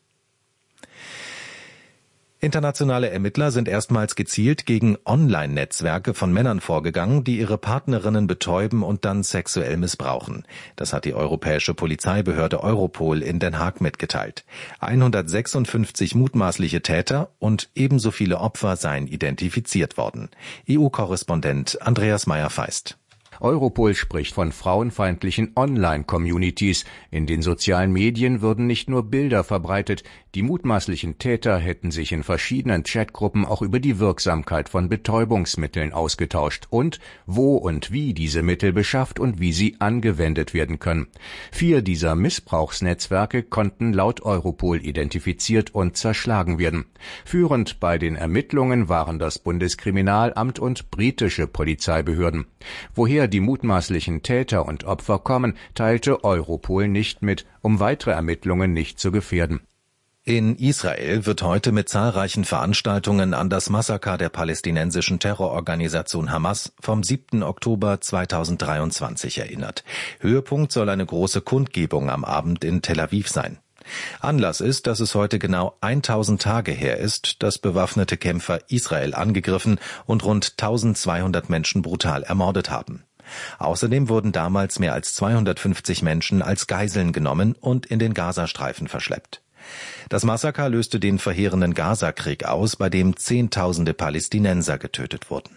Internationale Ermittler sind erstmals gezielt gegen Online-Netzwerke von Männern vorgegangen, die ihre Partnerinnen betäuben und dann sexuell missbrauchen. Das hat die europäische Polizeibehörde Europol in Den Haag mitgeteilt. hundertsechsundfünfzig mutmaßliche Täter und ebenso viele Opfer seien identifiziert worden. E U-Korrespondent Andreas Meyer-Feist. Europol spricht von frauenfeindlichen Online-Communities. In den sozialen Medien würden nicht nur Bilder verbreitet, die mutmaßlichen Täter hätten sich in verschiedenen Chatgruppen auch über die Wirksamkeit von Betäubungsmitteln ausgetauscht und wo und wie diese Mittel beschafft und wie sie angewendet werden können. Vier dieser Missbrauchsnetzwerke konnten laut Europol identifiziert und zerschlagen werden. Führend bei den Ermittlungen waren das Bundeskriminalamt und britische Polizeibehörden. Woher die mutmaßlichen Täter und Opfer kommen, teilte Europol nicht mit, um weitere Ermittlungen nicht zu gefährden. In Israel wird heute mit zahlreichen Veranstaltungen an das Massaker der palästinensischen Terrororganisation Hamas vom siebten Oktober zweitausenddreiundzwanzig erinnert. Höhepunkt soll eine große Kundgebung am Abend in Tel Aviv sein. Anlass ist, dass es heute genau tausend Tage her ist, dass bewaffnete Kämpfer Israel angegriffen und rund eintausendzweihundert Menschen brutal ermordet haben. Außerdem wurden damals mehr als zweihundertfünfzig Menschen als Geiseln genommen und in den Gazastreifen verschleppt. Das Massaker löste den verheerenden Gazakrieg aus, bei dem Zehntausende Palästinenser getötet wurden.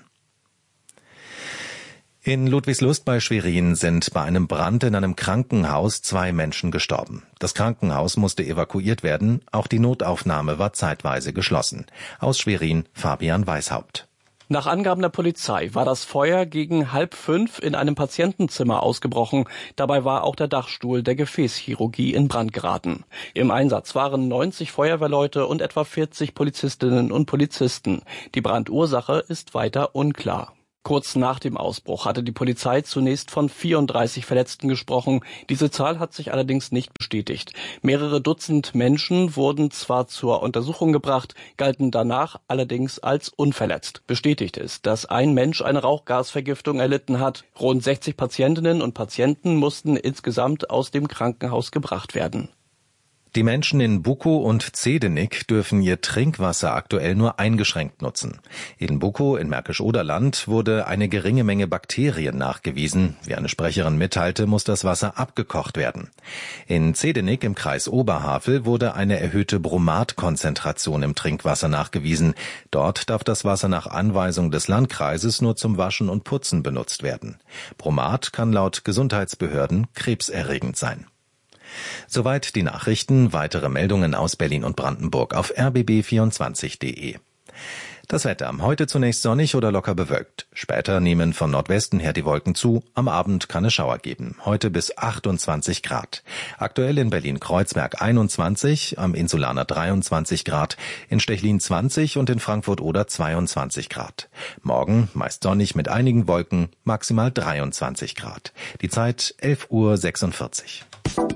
In Ludwigslust bei Schwerin sind bei einem Brand in einem Krankenhaus zwei Menschen gestorben. Das Krankenhaus musste evakuiert werden, auch die Notaufnahme war zeitweise geschlossen. Aus Schwerin Fabian Weishaupt. Nach Angaben der Polizei war das Feuer gegen halb fünf in einem Patientenzimmer ausgebrochen. Dabei war auch der Dachstuhl der Gefäßchirurgie in Brand geraten. Im Einsatz waren neunzig Feuerwehrleute und etwa vierzig Polizistinnen und Polizisten. Die Brandursache ist weiter unklar. Kurz nach dem Ausbruch hatte die Polizei zunächst von vierunddreißig Verletzten gesprochen. Diese Zahl hat sich allerdings nicht bestätigt. Mehrere Dutzend Menschen wurden zwar zur Untersuchung gebracht, galten danach allerdings als unverletzt. Bestätigt ist, dass ein Mensch eine Rauchgasvergiftung erlitten hat. Rund sechzig Patientinnen und Patienten mussten insgesamt aus dem Krankenhaus gebracht werden. Die Menschen in Bukow und Zedenik dürfen ihr Trinkwasser aktuell nur eingeschränkt nutzen. In Bukow in Märkisch-Oderland wurde eine geringe Menge Bakterien nachgewiesen. Wie eine Sprecherin mitteilte, muss das Wasser abgekocht werden. In Zedenik im Kreis Oberhavel wurde eine erhöhte Bromatkonzentration im Trinkwasser nachgewiesen. Dort darf das Wasser nach Anweisung des Landkreises nur zum Waschen und Putzen benutzt werden. Bromat kann laut Gesundheitsbehörden krebserregend sein. Soweit die Nachrichten. Weitere Meldungen aus Berlin und Brandenburg auf r b b vierundzwanzig punkt d e. Das Wetter. Heute zunächst sonnig oder locker bewölkt. Später nehmen von Nordwesten her die Wolken zu. Am Abend kann es Schauer geben. Heute bis achtundzwanzig Grad. Aktuell in Berlin-Kreuzberg einundzwanzig, am Insulaner dreiundzwanzig Grad, in Stechlin zwanzig und in Frankfurt-Oder zweiundzwanzig Grad. Morgen meist sonnig mit einigen Wolken, maximal dreiundzwanzig Grad. Die Zeit elf Uhr sechsundvierzig.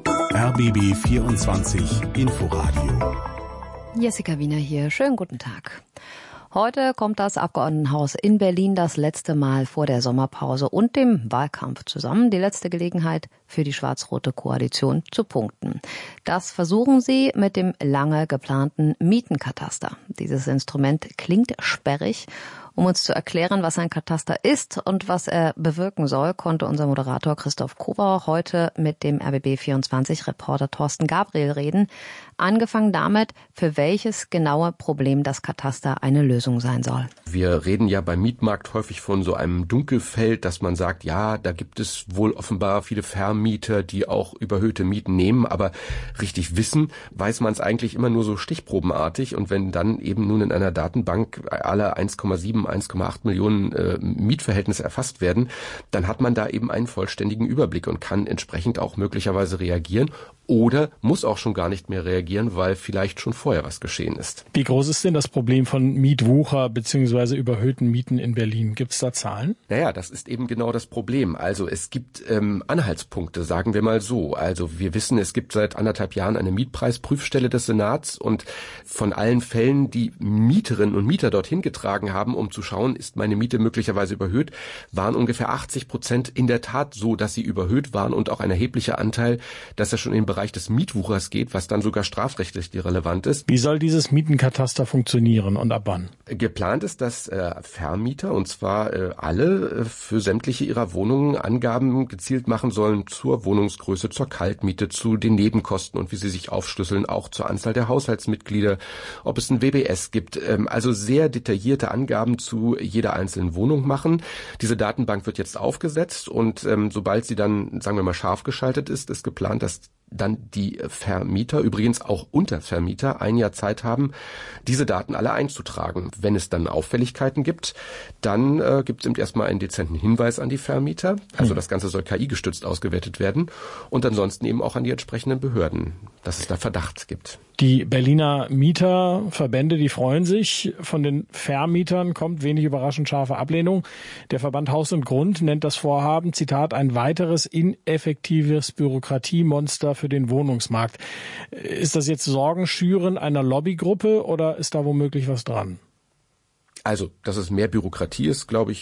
R B B vierundzwanzig Inforadio. Jessica Wiener hier. Schönen guten Tag. Heute kommt das Abgeordnetenhaus in Berlin das letzte Mal vor der Sommerpause und dem Wahlkampf zusammen. Die letzte Gelegenheit für die schwarz-rote Koalition zu punkten. Das versuchen sie mit dem lange geplanten Mietenkataster. Dieses Instrument klingt sperrig. Um uns zu erklären, was ein Kataster ist und was er bewirken soll, konnte unser Moderator Christoph Kobauer heute mit dem R B B vierundzwanzig-Reporter Thorsten Gabriel reden. Angefangen damit, für welches genaue Problem das Kataster eine Lösung sein soll. Wir reden ja beim Mietmarkt häufig von so einem Dunkelfeld, dass man sagt, ja, da gibt es wohl offenbar viele Vermieter, die auch überhöhte Mieten nehmen, aber richtig wissen, weiß man es eigentlich immer nur so stichprobenartig. Und wenn dann eben nun in einer Datenbank alle eins Komma sieben, eins Komma acht Millionen äh, Mietverhältnisse erfasst werden, dann hat man da eben einen vollständigen Überblick und kann entsprechend auch möglicherweise reagieren oder muss auch schon gar nicht mehr reagieren, weil vielleicht schon vorher was geschehen ist. Wie groß ist denn das Problem von Mietwucher bzw. überhöhten Mieten in Berlin? Gibt es da Zahlen? Naja, das ist eben genau das Problem. Also es gibt ähm, Anhaltspunkte, sagen wir mal so. Also wir wissen, es gibt seit anderthalb Jahren eine Mietpreisprüfstelle des Senats und von allen Fällen, die Mieterinnen und Mieter dorthin getragen haben, um zu schauen, ist meine Miete möglicherweise überhöht, waren ungefähr achtzig Prozent in der Tat so, dass sie überhöht waren und auch ein erheblicher Anteil, dass er schon im Bereich des Mietwuchers geht, was dann sogar strafrechtlich relevant ist. Wie soll dieses Mietenkataster funktionieren und ab wann? Geplant ist, dass äh, Vermieter, und zwar äh, alle, äh, für sämtliche ihrer Wohnungen Angaben gezielt machen sollen zur Wohnungsgröße, zur Kaltmiete, zu den Nebenkosten und wie sie sich aufschlüsseln, auch zur Anzahl der Haushaltsmitglieder, ob es ein W B S gibt. Ähm, also sehr detaillierte Angaben zu jeder einzelnen Wohnung machen. Diese Datenbank wird jetzt aufgesetzt und ähm, sobald sie dann, sagen wir mal, scharf geschaltet ist, ist geplant, dass dann die Vermieter, übrigens auch Untervermieter, ein Jahr Zeit haben, diese Daten alle einzutragen. Wenn es dann Auffälligkeiten gibt, dann äh, gibt es eben erstmal einen dezenten Hinweis an die Vermieter. Also das Ganze soll K I-gestützt ausgewertet werden und ansonsten eben auch an die entsprechenden Behörden, dass es da Verdacht gibt. Die Berliner Mieterverbände, die freuen sich. Von den Vermietern kommt wenig überraschend scharfe Ablehnung. Der Verband Haus und Grund nennt das Vorhaben, Zitat, ein weiteres ineffektives Bürokratiemonster für den Wohnungsmarkt. Ist das jetzt Sorgenschüren einer Lobbygruppe oder ist da womöglich was dran? Also, dass es mehr Bürokratie ist, glaube ich,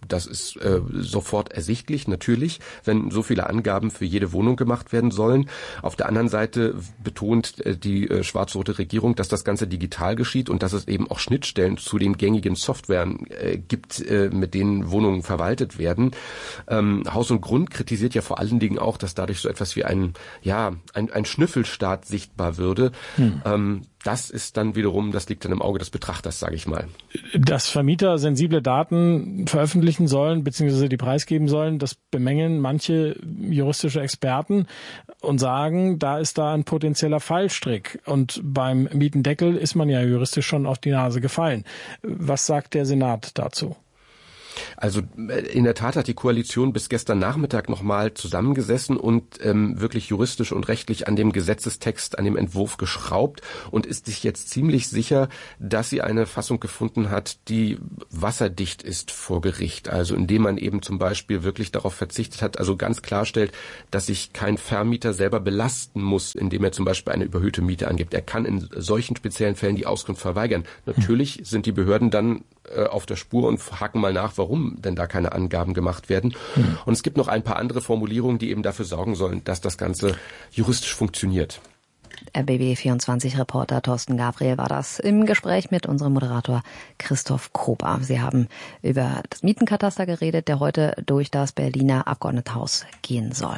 Das ist äh, sofort ersichtlich, natürlich, wenn so viele Angaben für jede Wohnung gemacht werden sollen. Auf der anderen Seite betont äh, die äh, schwarz-rote Regierung, dass das Ganze digital geschieht und dass es eben auch Schnittstellen zu den gängigen Softwaren äh, gibt, äh, mit denen Wohnungen verwaltet werden. Ähm, Haus und Grund kritisiert ja vor allen Dingen auch, dass dadurch so etwas wie ein, ja, ein, ein Schnüffelstaat sichtbar würde. Hm. Ähm, das ist dann wiederum, das liegt dann im Auge des Betrachters, sage ich mal. Dass Vermieter sensible Daten veröffentlichen sollen, beziehungsweise die preisgeben sollen, das bemängeln manche juristische Experten und sagen, da ist da ein potenzieller Fallstrick. Und beim Mietendeckel ist man ja juristisch schon auf die Nase gefallen. Was sagt der Senat dazu? Also in der Tat hat die Koalition bis gestern Nachmittag nochmal zusammengesessen und ähm, wirklich juristisch und rechtlich an dem Gesetzestext, an dem Entwurf geschraubt und ist sich jetzt ziemlich sicher, dass sie eine Fassung gefunden hat, die wasserdicht ist vor Gericht. Also indem man eben zum Beispiel wirklich darauf verzichtet hat, also ganz klarstellt, dass sich kein Vermieter selber belasten muss, indem er zum Beispiel eine überhöhte Miete angibt. Er kann in solchen speziellen Fällen die Auskunft verweigern. Natürlich sind die Behörden dann auf der Spur und haken mal nach, warum denn da keine Angaben gemacht werden. Mhm. Und es gibt noch ein paar andere Formulierungen, die eben dafür sorgen sollen, dass das Ganze juristisch funktioniert. R B B vierundzwanzig-Reporter Thorsten Gabriel war das im Gespräch mit unserem Moderator Christoph Kober. Sie haben über das Mietenkataster geredet, der heute durch das Berliner Abgeordnetenhaus gehen soll.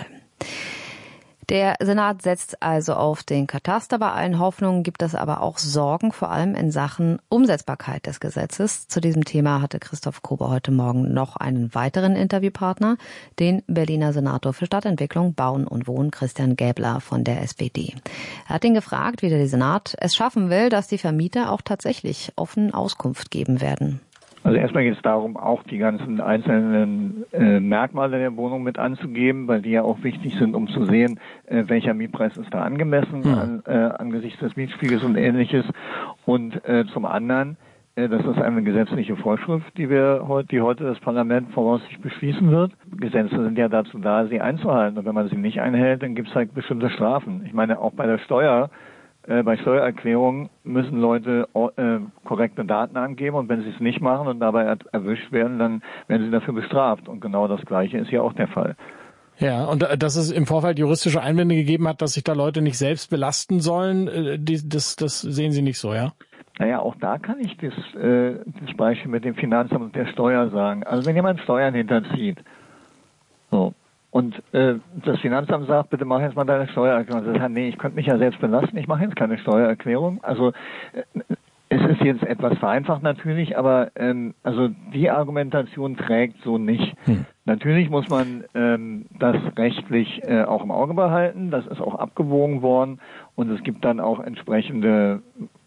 Der Senat setzt also auf den Kataster. Bei allen Hoffnungen gibt es aber auch Sorgen, vor allem in Sachen Umsetzbarkeit des Gesetzes. Zu diesem Thema hatte Christoph Kober heute Morgen noch einen weiteren Interviewpartner, den Berliner Senator für Stadtentwicklung, Bauen und Wohnen, Christian Gäbler von der S P D. Er hat ihn gefragt, wie der Senat es schaffen will, dass die Vermieter auch tatsächlich offen Auskunft geben werden. Also erstmal geht es darum, auch die ganzen einzelnen äh, Merkmale der Wohnung mit anzugeben, weil die ja auch wichtig sind, um zu sehen, äh, welcher Mietpreis ist da angemessen hm. an, äh, angesichts des Mietspiegels und Ähnliches. Und äh, zum anderen, äh, das ist eine gesetzliche Vorschrift, die wir heute, die heute das Parlament voraussichtlich beschließen wird. Gesetze sind ja dazu da, sie einzuhalten. Und wenn man sie nicht einhält, dann gibt es halt bestimmte Strafen. Ich meine, auch bei der Steuer. Bei Steuererklärungen müssen Leute äh, korrekte Daten angeben und wenn sie es nicht machen und dabei erwischt werden, dann werden sie dafür bestraft. Und genau das Gleiche ist ja auch der Fall. Ja, und dass es im Vorfeld juristische Einwände gegeben hat, dass sich da Leute nicht selbst belasten sollen, das, das sehen Sie nicht so, ja? Naja, auch da kann ich das, äh, das Beispiel mit dem Finanzamt und der Steuer sagen. Also wenn jemand Steuern hinterzieht, so. Und äh, das Finanzamt sagt, bitte mach jetzt mal deine Steuererklärung. Ich sage, nee, ich könnte mich ja selbst belasten, ich mache jetzt keine Steuererklärung. Also äh, es ist jetzt etwas vereinfacht natürlich, aber ähm, also die Argumentation trägt so nicht. Hm. Natürlich muss man ähm, das rechtlich äh, auch im Auge behalten, das ist auch abgewogen worden und es gibt dann auch entsprechende.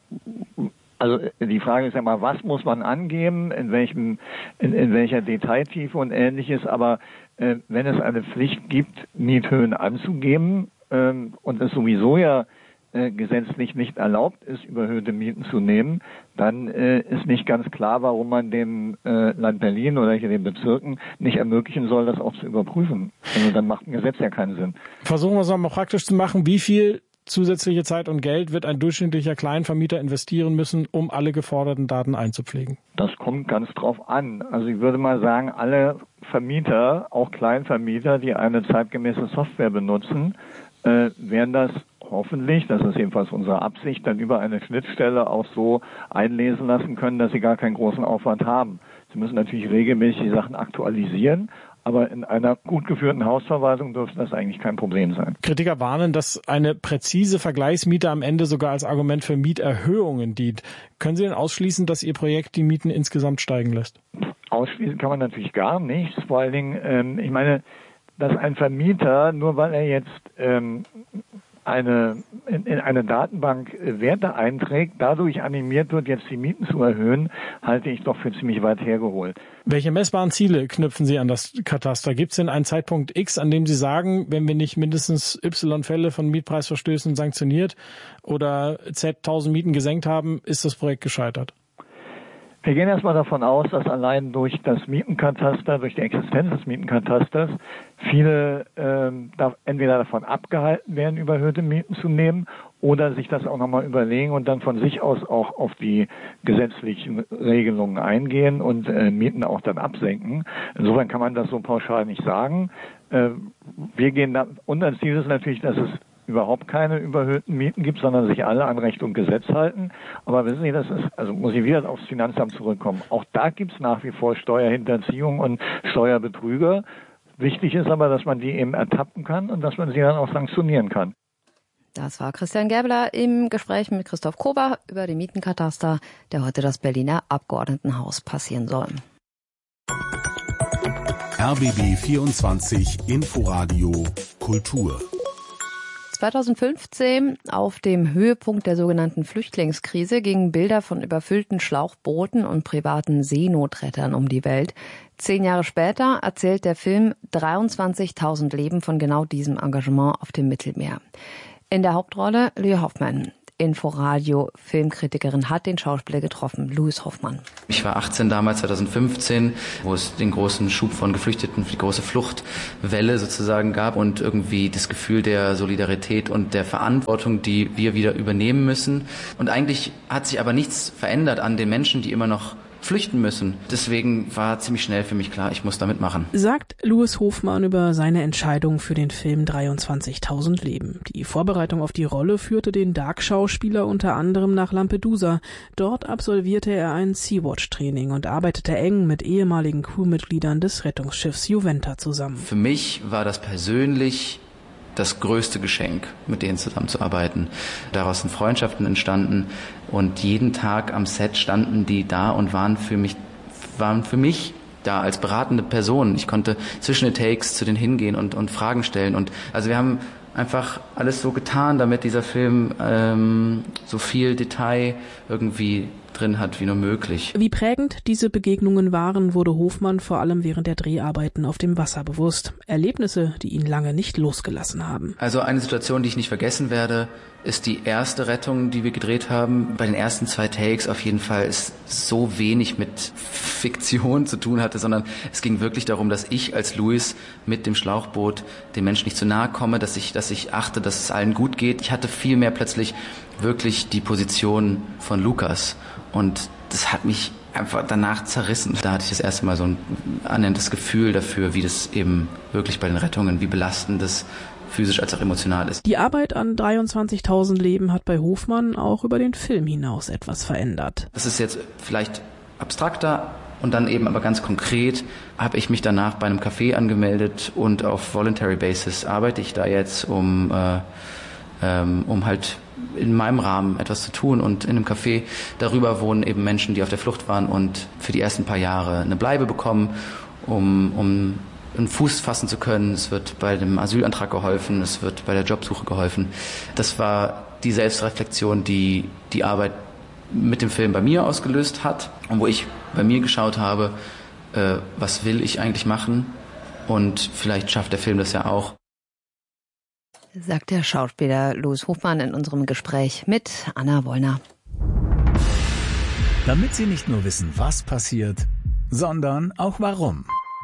Also die Frage ist ja mal, was muss man angeben, in welchem, in, in welcher Detailtiefe und Ähnliches. Aber äh, wenn es eine Pflicht gibt, Miethöhen anzugeben ähm, und es sowieso ja äh, gesetzlich nicht erlaubt ist, überhöhte Mieten zu nehmen, dann äh, ist nicht ganz klar, warum man dem äh, Land Berlin oder hier den Bezirken nicht ermöglichen soll, das auch zu überprüfen. Also dann macht ein Gesetz ja keinen Sinn. Versuchen wir es mal praktisch zu machen. Wie viel zusätzliche Zeit und Geld wird ein durchschnittlicher Kleinvermieter investieren müssen, um alle geforderten Daten einzupflegen? Das kommt ganz drauf an. Also ich würde mal sagen, alle Vermieter, auch Kleinvermieter, die eine zeitgemäße Software benutzen, äh, werden das hoffentlich, das ist jedenfalls unsere Absicht, dann über eine Schnittstelle auch so einlesen lassen können, dass sie gar keinen großen Aufwand haben. Sie müssen natürlich regelmäßig die Sachen aktualisieren, aber in einer gut geführten Hausverwaltung dürfte das eigentlich kein Problem sein. Kritiker warnen, dass eine präzise Vergleichsmiete am Ende sogar als Argument für Mieterhöhungen dient. Können Sie denn ausschließen, dass Ihr Projekt die Mieten insgesamt steigen lässt? Ausschließen kann man natürlich gar nichts. Vor allen Dingen, ähm, ich meine, dass ein Vermieter, nur weil er jetzt ähm, eine in, in eine Datenbank Werte einträgt, dadurch animiert wird, jetzt die Mieten zu erhöhen, halte ich doch für ziemlich weit hergeholt. Welche messbaren Ziele knüpfen Sie an das Kataster? Gibt es denn einen Zeitpunkt X, an dem Sie sagen, wenn wir nicht mindestens Y Fälle von Mietpreisverstößen sanktioniert oder Z tausend Mieten gesenkt haben, ist das Projekt gescheitert? Wir gehen erstmal davon aus, dass allein durch das Mietenkataster, durch die Existenz des Mietenkatasters, viele ähm, da entweder davon abgehalten werden, überhöhte Mieten zu nehmen oder sich das auch nochmal überlegen und dann von sich aus auch auf die gesetzlichen Regelungen eingehen und äh, Mieten auch dann absenken. Insofern kann man das so pauschal nicht sagen. Äh, wir gehen da, unser Ziel ist natürlich, dass es überhaupt keine überhöhten Mieten gibt, sondern sich alle an Recht und Gesetz halten. Aber wissen Sie, das ist, also muss ich wieder aufs Finanzamt zurückkommen. Auch da gibt es nach wie vor Steuerhinterziehung und Steuerbetrüger. Wichtig ist aber, dass man die eben ertappen kann und dass man sie dann auch sanktionieren kann. Das war Christian Gerbler im Gespräch mit Christoph Kober über den Mietenkataster, der heute das Berliner Abgeordnetenhaus passieren soll. R B B vierundzwanzig Inforadio Kultur. zweitausendfünfzehn, auf dem Höhepunkt der sogenannten Flüchtlingskrise, gingen Bilder von überfüllten Schlauchbooten und privaten Seenotrettern um die Welt. Zehn Jahre später erzählt der Film dreiundzwanzigtausend Leben von genau diesem Engagement auf dem Mittelmeer. In der Hauptrolle Louis Hoffmann. Inforadio-Filmkritikerin hat den Schauspieler getroffen, Louis Hoffmann. Ich war achtzehn damals, zweitausendfünfzehn, wo es den großen Schub von Geflüchteten, die große Fluchtwelle sozusagen gab und irgendwie das Gefühl der Solidarität und der Verantwortung, die wir wieder übernehmen müssen. Und eigentlich hat sich aber nichts verändert an den Menschen, die immer noch flüchten müssen. Deswegen war ziemlich schnell für mich klar, ich muss da mitmachen. Sagt Louis Hoffmann über seine Entscheidung für den Film dreiundzwanzigtausend Leben. Die Vorbereitung auf die Rolle führte den Dark-Schauspieler unter anderem nach Lampedusa. Dort absolvierte er ein Sea-Watch-Training und arbeitete eng mit ehemaligen Crewmitgliedern des Rettungsschiffs Juventa zusammen. Für mich war das persönlich das größte Geschenk, mit denen zusammenzuarbeiten. Daraus sind Freundschaften entstanden und jeden Tag am Set standen die da und waren für mich, waren für mich da als beratende Person. Ich konnte zwischen den Takes zu denen hingehen und, und Fragen stellen. Und also wir haben einfach alles so getan, damit dieser Film ähm, so viel Detail irgendwie drin hat wie nur möglich. Wie prägend diese Begegnungen waren, wurde Hoffmann vor allem während der Dreharbeiten auf dem Wasser bewusst. Erlebnisse, die ihn lange nicht losgelassen haben. Also eine Situation, die ich nicht vergessen werde, ist die erste Rettung, die wir gedreht haben. Bei den ersten zwei Takes auf jeden Fall ist so wenig mit Fiktion zu tun hatte, sondern es ging wirklich darum, dass ich als Louis mit dem Schlauchboot den Menschen nicht zu nahe komme, dass ich, dass ich achte, dass es allen gut geht. Ich hatte viel mehr plötzlich wirklich die Position von Lukas und das hat mich einfach danach zerrissen. Da hatte ich das erste Mal so ein annäherndes Gefühl dafür, wie das eben wirklich bei den Rettungen, wie belastend das physisch als auch emotional ist. Die Arbeit an dreiundzwanzigtausend Leben hat bei Hoffmann auch über den Film hinaus etwas verändert. Das ist jetzt vielleicht abstrakter und dann eben aber ganz konkret habe ich mich danach bei einem Café angemeldet und auf Voluntary Basis arbeite ich da jetzt, um, äh, ähm, um halt in meinem Rahmen etwas zu tun und in einem Café darüber wohnen eben Menschen, die auf der Flucht waren und für die ersten paar Jahre eine Bleibe bekommen, um, um einen Fuß fassen zu können. Es wird bei dem Asylantrag geholfen, es wird bei der Jobsuche geholfen. Das war die Selbstreflexion, die die Arbeit mit dem Film bei mir ausgelöst hat und wo ich bei mir geschaut habe, äh, was will ich eigentlich machen und vielleicht schafft der Film das ja auch. Sagt der Schauspieler Louis Hoffmann in unserem Gespräch mit Anna Wollner. Damit Sie nicht nur wissen, was passiert, sondern auch warum.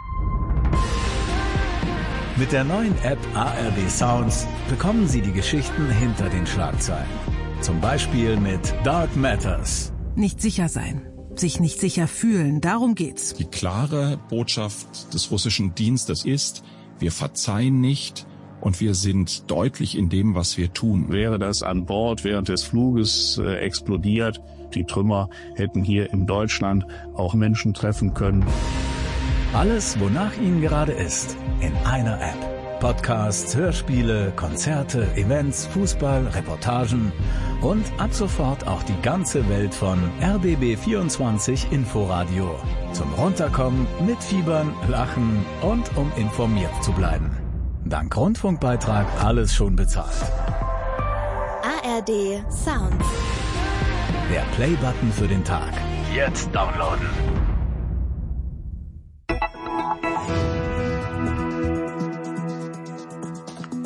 Mit der neuen App A R D Sounds bekommen Sie die Geschichten hinter den Schlagzeilen. Zum Beispiel mit Dark Matters. Nicht sicher sein, sich nicht sicher fühlen, darum geht's. Die klare Botschaft des russischen Dienstes ist, wir verzeihen nicht und wir sind deutlich in dem, was wir tun. Wäre das an Bord während des Fluges äh, explodiert, die Trümmer hätten hier in Deutschland auch Menschen treffen können. Alles, wonach Ihnen gerade ist, in einer App. Podcasts, Hörspiele, Konzerte, Events, Fußball, Reportagen und ab sofort auch die ganze Welt von R B B vierundzwanzig Inforadio. Zum Runterkommen, mitfiebern, lachen und um informiert zu bleiben. Dank Rundfunkbeitrag alles schon bezahlt. A R D Sounds. Der Play-Button für den Tag. Jetzt downloaden.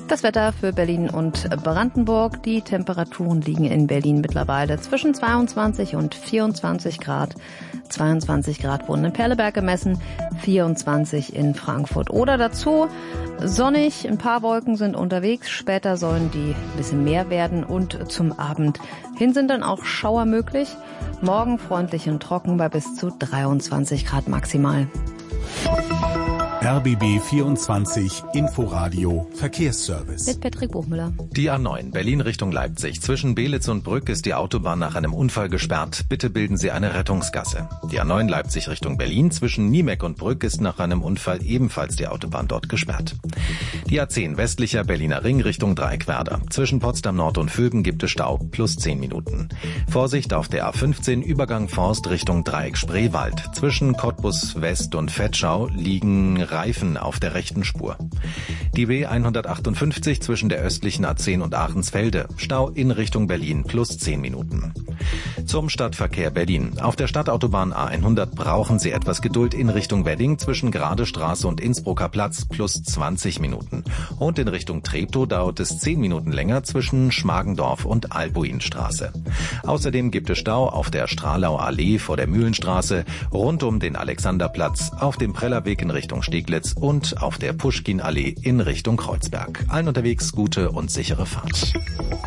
Das Wetter für Berlin und Brandenburg. Die Temperaturen liegen in Berlin mittlerweile zwischen zweiundzwanzig und vierundzwanzig Grad. zweiundzwanzig Grad wurden in Perleberg gemessen, vierundzwanzig in Frankfurt. Oder dazu sonnig, ein paar Wolken sind unterwegs. Später sollen die ein bisschen mehr werden und zum Abend hin sind dann auch Schauer möglich. Morgen freundlich und trocken bei bis zu dreiundzwanzig Grad maximal. R B B vierundzwanzig Inforadio Verkehrsservice. Mit Patrick Buchmüller. Die A neun Berlin Richtung Leipzig. Zwischen Belitz und Brück ist die Autobahn nach einem Unfall gesperrt. Bitte bilden Sie eine Rettungsgasse. Die A neun Leipzig Richtung Berlin. Zwischen Niemeck und Brück ist nach einem Unfall ebenfalls die Autobahn dort gesperrt. Die A zehn westlicher Berliner Ring Richtung Dreieckwerder. Zwischen Potsdam Nord und Vöben gibt es Stau plus zehn Minuten. Vorsicht auf der A fünfzehn Übergang Forst Richtung Dreieck Spreewald. Zwischen Cottbus West und Vetschau liegen Reifen auf der rechten Spur. Die B hundertachtundfünfzig zwischen der östlichen A zehn und Aachensfelde. Stau in Richtung Berlin plus zehn Minuten. Zum Stadtverkehr Berlin. Auf der Stadtautobahn A hundert brauchen Sie etwas Geduld in Richtung Wedding zwischen Gradestraße und Innsbrucker Platz plus zwanzig Minuten. Und in Richtung Treptow dauert es zehn Minuten länger zwischen Schmargendorf und Albuinstraße. Außerdem gibt es Stau auf der Strahlau Allee vor der Mühlenstraße, rund um den Alexanderplatz, auf dem Prellerweg in Richtung Steglitz und auf der Puschkin-Allee in Richtung Kreuzberg. Allen unterwegs gute und sichere Fahrt.